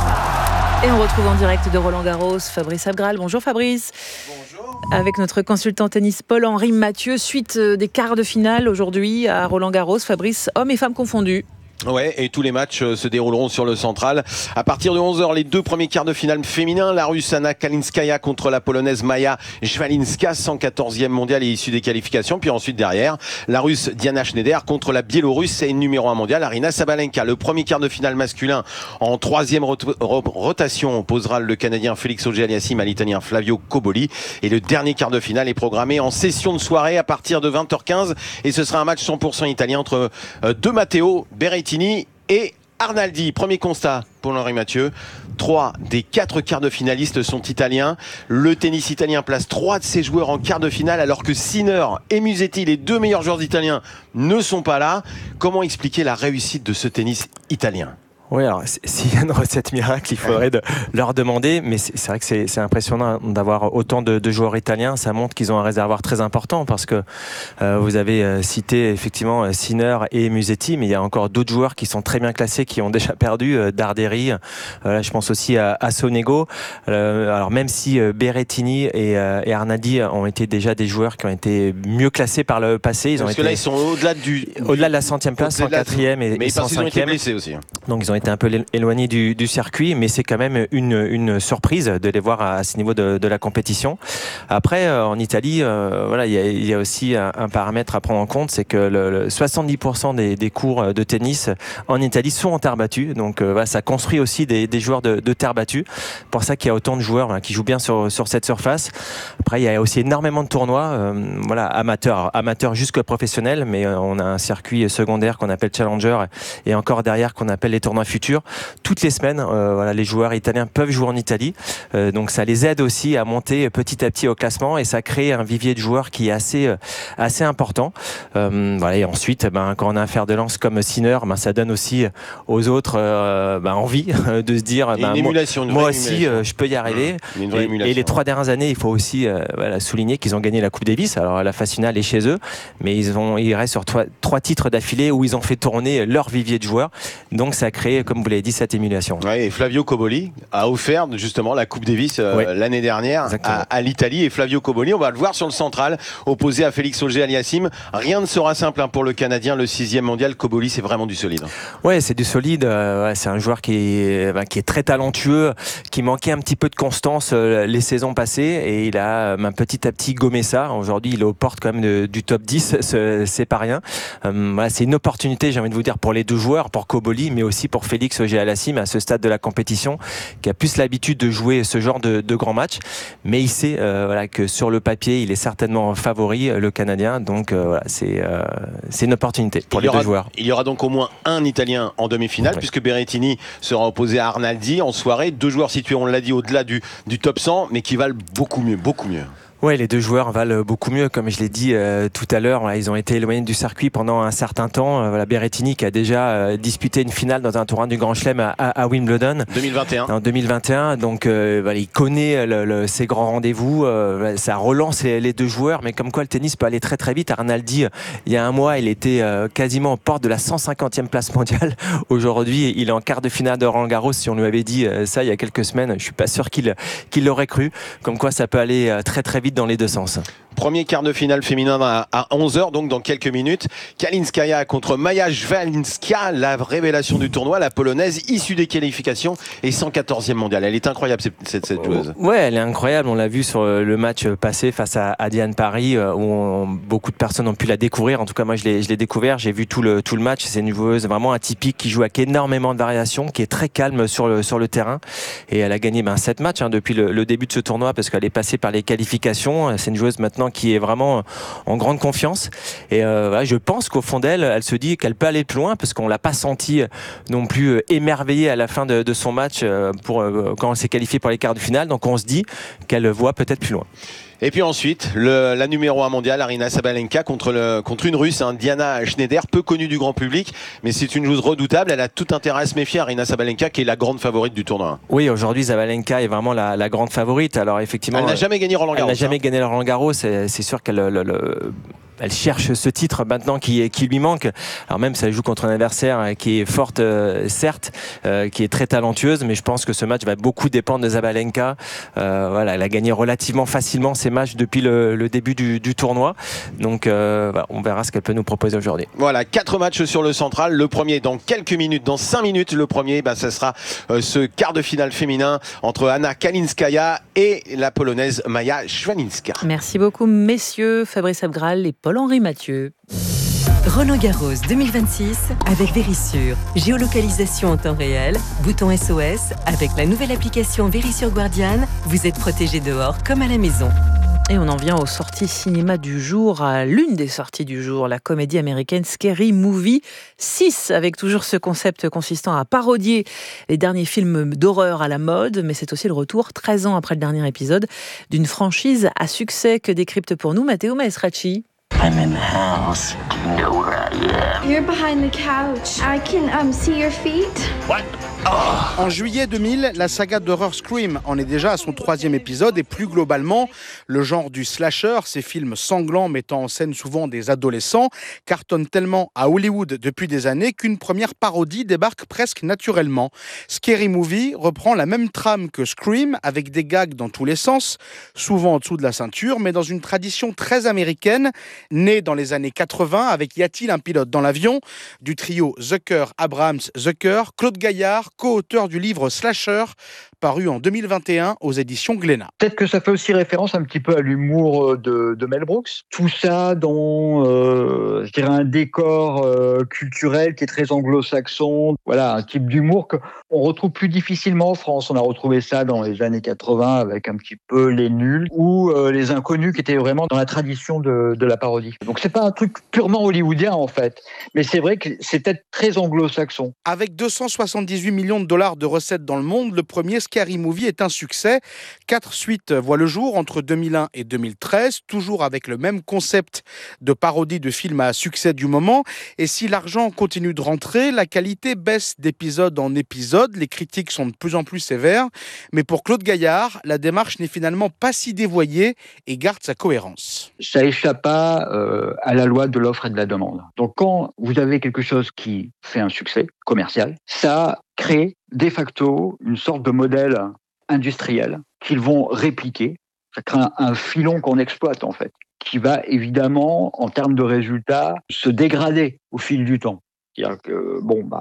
Et on retrouve en direct de Roland-Garros Fabrice Abgral. Bonjour Fabrice. Bonjour. Avec notre consultant tennis Paul-Henri Mathieu, suite des quarts de finale aujourd'hui à Roland-Garros. Fabrice, hommes et femmes confondus. Ouais, et tous les matchs se dérouleront sur le central. À partir de 11h, les 2 premiers quarts de finale féminins. La Russe Anna Kalinskaya contre la Polonaise Maja Szwalinska, 114e mondiale et issue des qualifications. Puis ensuite derrière, la Russe Diana Schneider contre la Biélorusse et numéro 1 mondiale Aryna Sabalenka. Le premier quart de finale masculin en 3e rotation opposera le Canadien Félix Auger-Aliassime à l'Italien Flavio Cobolli. Et le dernier quart de finale est programmé en session de soirée à partir de 20h15. Et ce sera un match 100% italien entre deux Matteo Berrettini et Arnaldi. Premier constat, Paul-Henri Mathieu, 3 des 4 quarts de finalistes sont italiens. Le tennis italien place 3 de ses joueurs en quart de finale alors que Sinner et Musetti, les 2 meilleurs joueurs italiens, ne sont pas là. Comment expliquer la réussite de ce tennis italien ? Oui, alors s'il y a une recette miracle, il faudrait leur demander, mais c'est vrai que c'est impressionnant d'avoir autant de joueurs italiens. Ça montre qu'ils ont un réservoir très important parce que vous avez cité effectivement Sinner et Musetti, mais il y a encore d'autres joueurs qui sont très bien classés, qui ont déjà perdu, Darderi, je pense aussi à Sonego. Alors même si Berrettini et Arnaldi ont été déjà des joueurs qui ont été mieux classés par le passé, parce que là ils sont au-delà de la 100e place, 104e et 105e. Mais ils ont été blessés aussi. Donc ils ont été un peu éloignés du circuit, mais c'est quand même une surprise de les voir à ce niveau de la compétition. Après, en Italie, voilà, il y a aussi un paramètre à prendre en compte, c'est que 70% des cours de tennis en Italie sont en terre battue. Donc voilà, ça construit aussi des joueurs de terre battue. Pour ça qu'il y a autant de joueurs qui jouent bien sur cette surface. Après, il y a aussi énormément de tournois, voilà, amateurs jusqu'au professionnel, mais on a un circuit secondaire qu'on appelle Challenger et encore derrière qu'on appelle les tournois futurs. Toutes les semaines, voilà, les joueurs italiens peuvent jouer en Italie. Donc ça les aide aussi à monter petit à petit au classement et ça crée un vivier de joueurs qui est assez important. Voilà, et ensuite, quand on a un fer de lance comme Sinner, ça donne aussi aux autres envie de se dire moi aussi je peux y arriver. Et les 3 dernières années, il faut aussi souligner qu'ils ont gagné la Coupe Davis. Alors la phase finale est chez eux, mais ils restent sur 3 titres d'affilée où ils ont fait tourner leur vivier de joueurs. Donc ça a créé, comme vous l'avez dit, cette émulation. Ouais, et Flavio Cobolli a offert justement la Coupe Davis l'année dernière à l'Italie. Et Flavio Cobolli, on va le voir sur le central, opposé à Félix Auger-Aliassime. Rien ne sera simple pour le Canadien, le 6e mondial. Cobolli, c'est vraiment du solide. Ouais, c'est du solide. C'est un joueur qui est très talentueux, qui manquait un petit peu de constance les saisons passées. Et il a petit à petit gommé ça. Aujourd'hui, il est aux portes quand même du top 10. C'est pas rien. Voilà, c'est une opportunité, j'ai envie de vous dire, pour les deux joueurs, pour Cobolli, mais aussi pour Félix Auger-Aliassime à ce stade de la compétition, qui a plus l'habitude de jouer ce genre de grands matchs, mais il sait que sur le papier il est certainement favori, le Canadien, donc voilà, c'est une opportunité pour les deux joueurs. Il y aura donc au moins un Italien en demi-finale, puisque Berrettini sera opposé à Arnaldi en soirée, 2 joueurs situés, on l'a dit, au-delà du top 100, mais qui valent beaucoup mieux. Ouais, les deux joueurs valent beaucoup mieux, comme je l'ai dit tout à l'heure. Voilà, ils ont été éloignés du circuit pendant un certain temps. Voilà, Berrettini qui a déjà disputé une finale dans un tournoi du Grand Chelem à Wimbledon 2021. En 2021. Donc voilà, il connaît ses grands rendez-vous. Ça relance les deux joueurs, mais comme quoi le tennis peut aller très très vite. Arnaldi, il y a un mois, il était quasiment aux portes de la 150e place mondiale. Aujourd'hui, il est en quart de finale de Roland-Garros. Si on lui avait dit ça il y a quelques semaines, je suis pas sûr qu'il l'aurait cru. Comme quoi, ça peut aller très très vite dans les deux sens. Premier quart de finale féminin à 11h, donc dans quelques minutes. Kalinskaya contre Maja Szwalinska, la révélation du tournoi, la polonaise issue des qualifications et 114e mondiale. Elle est incroyable cette joueuse. Ouais, elle est incroyable. On l'a vu sur le match passé face à Diane Parry, où beaucoup de personnes ont pu la découvrir. En tout cas, moi, je l'ai découvert. J'ai vu tout le match. C'est une joueuse vraiment atypique qui joue avec énormément de variations, qui est très calme sur le terrain. Et elle a gagné 7 matchs depuis le début de ce tournoi, parce qu'elle est passée par les qualifications. C'est une joueuse maintenant qui est vraiment en grande confiance. Et je pense qu'au fond d'elle, elle se dit qu'elle peut aller plus loin, parce qu'on l'a pas senti non plus émerveillée à la fin de son match quand on s'est qualifié pour les quarts de finale. Donc on se dit qu'elle voit peut-être plus loin. Et puis ensuite, la numéro 1 mondiale, Aryna Sabalenka, contre une Russe, Diana Schneider, peu connue du grand public, mais c'est une joueuse redoutable. Elle a tout intérêt à se méfier, Aryna Sabalenka, qui est la grande favorite du tournoi. Oui, aujourd'hui, Sabalenka est vraiment la grande favorite. Alors effectivement, elle n'a jamais gagné Roland Garros. Elle n'a jamais gagné Roland Garros. C'est sûr qu'elle elle cherche ce titre maintenant qui lui manque. Alors même ça joue contre un adversaire qui est forte, certes, qui est très talentueuse, mais je pense que ce match va beaucoup dépendre de Sabalenka. Elle a gagné relativement facilement ses matchs depuis le début du tournoi. Donc on verra ce qu'elle peut nous proposer aujourd'hui. Voilà, 4 matchs sur le central. Le premier dans quelques minutes, dans 5 minutes. Le premier, ça sera ce quart de finale féminin entre Anna Kalinskaya et la polonaise Maja Szwalinska. Merci beaucoup messieurs, Fabrice Abgral et Paul-Henri Mathieu. Roland Garros 2026 avec Verisure. Géolocalisation en temps réel, bouton SOS. Avec la nouvelle application Verisure Guardian, vous êtes protégé dehors comme à la maison. Et on en vient aux sorties cinéma du jour, à l'une des sorties du jour, la comédie américaine Scary Movie 6, avec toujours ce concept consistant à parodier les derniers films d'horreur à la mode, mais c'est aussi le retour, 13 ans après le dernier épisode, d'une franchise à succès que décrypte pour nous Matteo Maestrazzi. I'm in the house. Do you know where I am? You're behind the couch. I can see your feet. What? En juillet 2000, la saga d'horreur Scream en est déjà à son 3e épisode et plus globalement, le genre du slasher, ces films sanglants mettant en scène souvent des adolescents, cartonne tellement à Hollywood depuis des années qu'une première parodie débarque presque naturellement. Scary Movie reprend la même trame que Scream avec des gags dans tous les sens, souvent en dessous de la ceinture, mais dans une tradition très américaine, née dans les années 80 avec Y a-t-il un pilote dans l'avion du trio Zucker-Abrams-Zucker, Claude Gaillard, co-auteur du livre Slasher, paru en 2021 aux éditions Glénat. Peut-être que ça fait aussi référence un petit peu à l'humour de Mel Brooks. Tout ça dans, je dirais, un décor culturel qui est très anglo-saxon. Voilà, un type d'humour qu'on retrouve plus difficilement en France. On a retrouvé ça dans les années 80 avec un petit peu Les Nuls ou Les Inconnus qui étaient vraiment dans la tradition de la parodie. Donc c'est pas un truc purement hollywoodien en fait, mais c'est vrai que c'est peut-être très anglo-saxon. Avec 278 millions de dollars de recettes dans le monde, le premier Scary Movie est un succès. 4 suites voient le jour entre 2001 et 2013, toujours avec le même concept de parodie de films à succès du moment. Et si l'argent continue de rentrer, la qualité baisse d'épisode en épisode. Les critiques sont de plus en plus sévères. Mais pour Claude Gaillard, la démarche n'est finalement pas si dévoyée et garde sa cohérence. Ça échappe pas à la loi de l'offre et de la demande. Donc quand vous avez quelque chose qui fait un succès commercial, ça crée de facto une sorte de modèle industriel qu'ils vont répliquer. Ça crée un filon qu'on exploite en fait, qui va évidemment, en termes de résultats, se dégrader au fil du temps. C'est-à-dire que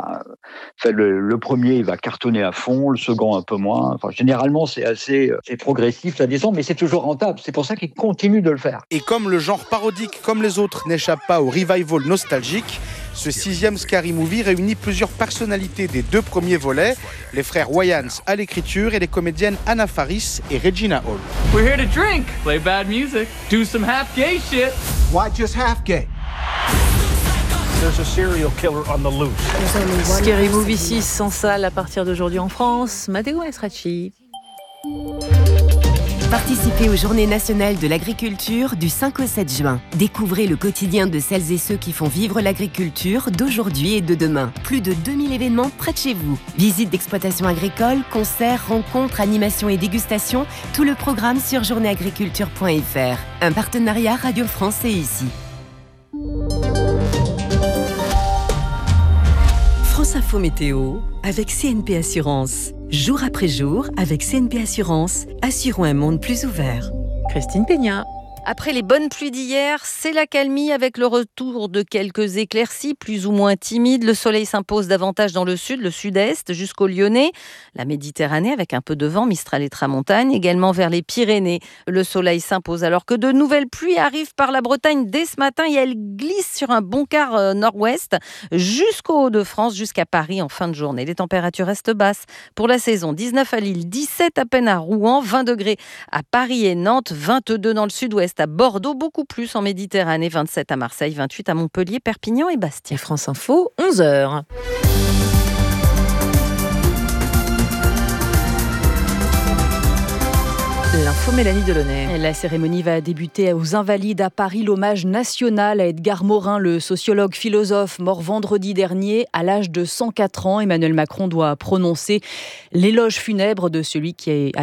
le premier il va cartonner à fond, le second un peu moins. Enfin, généralement c'est progressif, ça descend, mais c'est toujours rentable. C'est pour ça qu'ils continuent de le faire. Et comme le genre parodique, comme les autres, n'échappe pas au revival nostalgique, ce 6e Scary Movie réunit plusieurs personnalités des 2 premiers volets, les frères Wayans à l'écriture et les comédiennes Anna Faris et Regina Hall. We're here to drink, play bad music, do some half gay shit. Why just half gay? There's a serial killer on the loose. Scary Movie 6 en salle à partir d'aujourd'hui en France. Matteo Maestrazzi. Participez aux Journées nationales de l'agriculture du 5 au 7 juin. Découvrez le quotidien de celles et ceux qui font vivre l'agriculture d'aujourd'hui et de demain. Plus de 2000 événements près de chez vous. Visites d'exploitation agricole, concerts, rencontres, animations et dégustations. Tout le programme sur journéeagriculture.fr. Un partenariat Radio France et ici. France Info Météo avec CNP Assurance. Jour après jour, avec CNP Assurance, assurons un monde plus ouvert. Christine Peña. Après les bonnes pluies d'hier, c'est l'accalmie avec le retour de quelques éclaircies plus ou moins timides. Le soleil s'impose davantage dans le sud, le sud-est, jusqu'au Lyonnais. La Méditerranée avec un peu de vent, Mistral et Tramontane, également vers les Pyrénées. Le soleil s'impose alors que de nouvelles pluies arrivent par la Bretagne dès ce matin et elles glissent sur un bon quart nord-ouest jusqu'au Hauts-de-France, jusqu'à Paris en fin de journée. Les températures restent basses pour la saison. 19 à Lille, 17 à peine à Rouen, 20 degrés à Paris et Nantes, 22 dans le sud-ouest à Bordeaux, beaucoup plus en Méditerranée, 27 à Marseille, 28 à Montpellier, Perpignan et Bastia. Et France Info, 11h. L'info Mélanie Delaunay. La cérémonie va débuter aux Invalides à Paris. L'hommage national à Edgar Morin, le sociologue philosophe mort vendredi dernier à l'âge de 104 ans. Emmanuel Macron doit prononcer l'éloge funèbre de celui qui,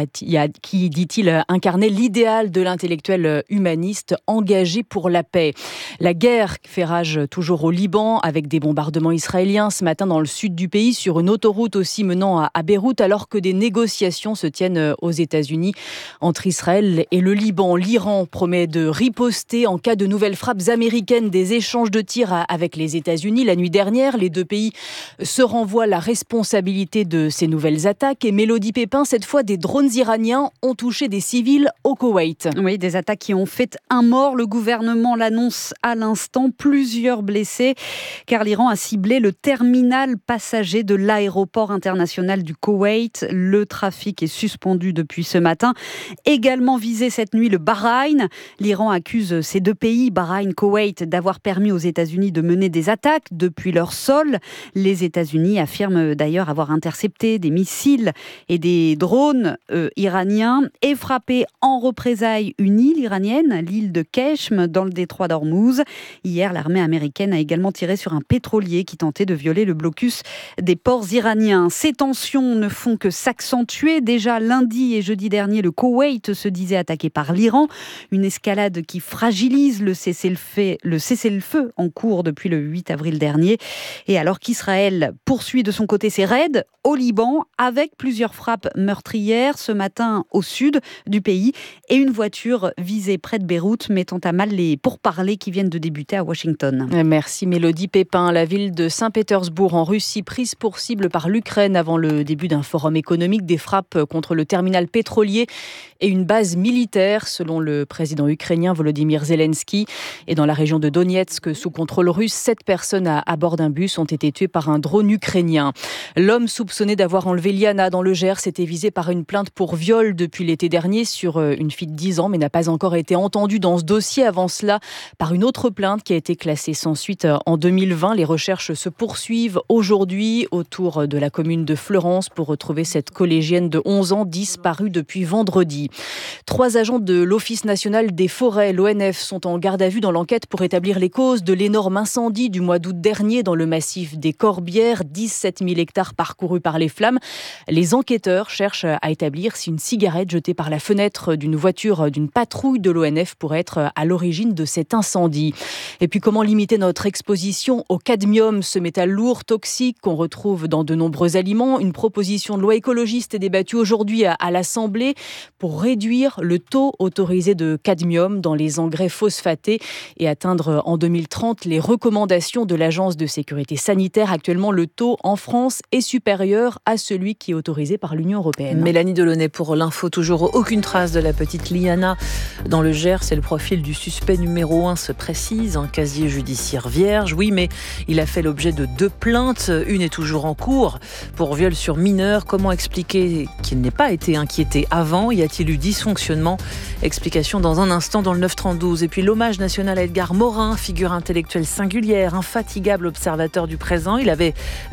dit-il, incarnait l'idéal de l'intellectuel humaniste engagé pour la paix. La guerre fait rage toujours au Liban avec des bombardements israéliens ce matin dans le sud du pays sur une autoroute aussi menant à Beyrouth, alors que des négociations se tiennent aux États-Unis entre Israël et le Liban. L'Iran promet de riposter en cas de nouvelles frappes américaines, des échanges de tirs avec les États-Unis. La nuit dernière, les deux pays se renvoient la responsabilité de ces nouvelles attaques. Et Mélodie Pépin, cette fois, des drones iraniens ont touché des civils au Koweït. Oui, des attaques qui ont fait un mort. Le gouvernement l'annonce à l'instant. Plusieurs blessés, car l'Iran a ciblé le terminal passager de l'aéroport international du Koweït. Le trafic est suspendu depuis ce matin. Également visé cette nuit le Bahreïn. L'Iran accuse ces deux pays, Bahreïn, Koweït, d'avoir permis aux États-Unis de mener des attaques depuis leur sol. Les États-Unis affirment d'ailleurs avoir intercepté des missiles et des drones iraniens et frappé en représailles une île iranienne, l'île de Keshm, dans le détroit d'Ormuz. Hier, l'armée américaine a également tiré sur un pétrolier qui tentait de violer le blocus des ports iraniens. Ces tensions ne font que s'accentuer. Déjà lundi et jeudi dernier, le Koweït se disait attaqué par l'Iran. Une escalade qui fragilise le cessez-le-feu en cours depuis le 8 avril dernier. Et alors qu'Israël poursuit de son côté ses raids au Liban avec plusieurs frappes meurtrières ce matin au sud du pays et une voiture visée près de Beyrouth mettant à mal les pourparlers qui viennent de débuter à Washington. Merci Mélodie Pépin. La ville de Saint-Pétersbourg en Russie prise pour cible par l'Ukraine avant le début d'un forum économique, des frappes contre le terminal pétrolier et une base militaire, selon le président ukrainien Volodymyr Zelensky. Et dans la région de Donetsk, sous contrôle russe, 7 personnes à bord d'un bus ont été tuées par un drone ukrainien. L'homme soupçonné d'avoir enlevé Liana dans le Gers était visé par une plainte pour viol depuis l'été dernier sur une fille de 10 ans, mais n'a pas encore été entendu dans ce dossier avant cela par une autre plainte qui a été classée sans suite en 2020. Les recherches se poursuivent aujourd'hui autour de la commune de Fleurance pour retrouver cette collégienne de 11 ans disparue depuis vendredi. 3 agents de l'Office national des forêts, l'ONF, sont en garde à vue dans l'enquête pour établir les causes de l'énorme incendie du mois d'août dernier dans le massif des Corbières, 17 000 hectares parcourus par les flammes. Les enquêteurs cherchent à établir si une cigarette jetée par la fenêtre d'une voiture d'une patrouille de l'ONF pourrait être à l'origine de cet incendie. Et puis comment limiter notre exposition au cadmium, ce métal lourd, toxique qu'on retrouve dans de nombreux aliments. Une proposition de loi écologiste est débattue aujourd'hui à l'Assemblée pour réduire le taux autorisé de cadmium dans les engrais phosphatés et atteindre en 2030 les recommandations de l'Agence de sécurité sanitaire. Actuellement, le taux en France est supérieur à celui qui est autorisé par l'Union européenne. Mélanie Delaunay pour l'info. Toujours aucune trace de la petite Liana dans le Gers. C'est le profil du suspect numéro 1 se précise. Un casier judiciaire vierge. Oui, mais il a fait l'objet de 2 plaintes. Une est toujours en cours pour viol sur mineur. Comment expliquer qu'il n'ait pas été inquiété avant ? Y a-t-il eu dysfonctionnement ? Explication dans un instant dans le 9-32. Et puis l'hommage national à Edgar Morin, figure intellectuelle singulière, infatigable observateur du présent. Il avait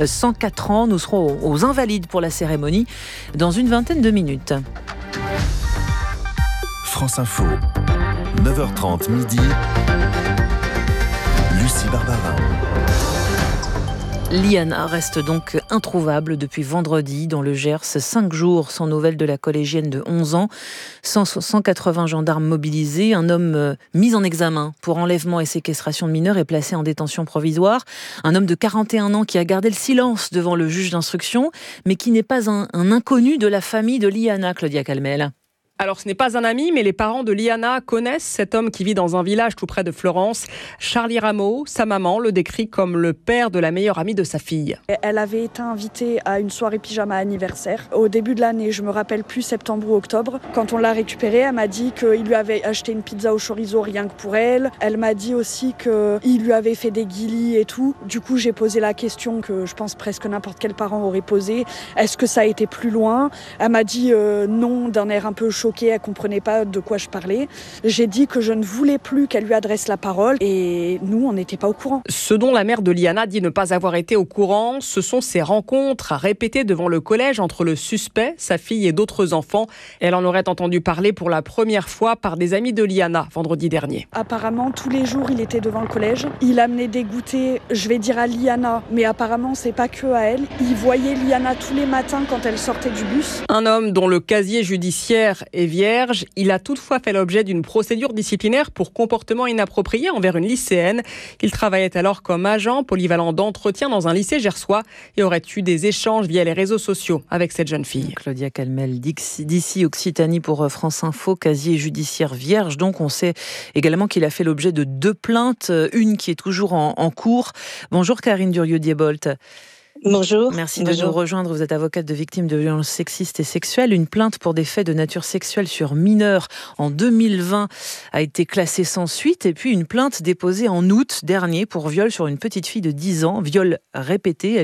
104 ans. Nous serons aux Invalides pour la cérémonie dans une vingtaine de minutes. France Info, 9h30 midi, Lucie Barbarin. Liana reste donc introuvable depuis vendredi dans le Gers. 5 jours sans nouvelles de la collégienne de 11 ans. 180 gendarmes mobilisés. Un homme mis en examen pour enlèvement et séquestration de mineurs est placé en détention provisoire. Un homme de 41 ans qui a gardé le silence devant le juge d'instruction, mais qui n'est pas un inconnu de la famille de Liana, Claudia Calmel. Alors ce n'est pas un ami, mais les parents de Liana connaissent cet homme qui vit dans un village tout près de Florence. Charlie Rameau, sa maman, le décrit comme le père de la meilleure amie de sa fille. Elle avait été invitée à une soirée pyjama anniversaire au début de l'année, je me rappelle plus septembre ou octobre. Quand on l'a récupérée, elle m'a dit qu'il lui avait acheté une pizza au chorizo rien que pour elle. Elle m'a dit aussi qu'il lui avait fait des guilis et tout. Du coup, j'ai posé la question que je pense presque n'importe quel parent aurait posée. Est-ce que ça a été plus loin ? Elle m'a dit non, d'un air un peu choqué, elle comprenait pas de quoi je parlais. J'ai dit que je ne voulais plus qu'elle lui adresse la parole et nous, on n'était pas au courant. Ce dont la mère de Liana dit ne pas avoir été au courant, ce sont ces rencontres répétées devant le collège entre le suspect, sa fille et d'autres enfants. Elle en aurait entendu parler pour la première fois par des amis de Liana vendredi dernier. Apparemment, tous les jours, il était devant le collège. Il amenait des goûters, je vais dire à Liana, mais apparemment, c'est pas que à elle. Il voyait Liana tous les matins quand elle sortait du bus. Un homme dont le casier judiciaire est vierge. Il a toutefois fait l'objet d'une procédure disciplinaire pour comportement inapproprié envers une lycéenne. Il travaillait alors comme agent polyvalent d'entretien dans un lycée gersois et aurait eu des échanges via les réseaux sociaux avec cette jeune fille. Claudia Calmel, d'ici Occitanie pour France Info, casier judiciaire vierge. Donc on sait également qu'il a fait l'objet de 2 plaintes, une qui est toujours en cours. Bonjour Karine Durieux-Diebolt. Bonjour. Merci de nous rejoindre. Vous êtes avocate de victimes de violences sexistes et sexuelles. Une plainte pour des faits de nature sexuelle sur mineurs en 2020 a été classée sans suite. Et puis une plainte déposée en août dernier pour viol sur une petite fille de 10 ans, viol répété.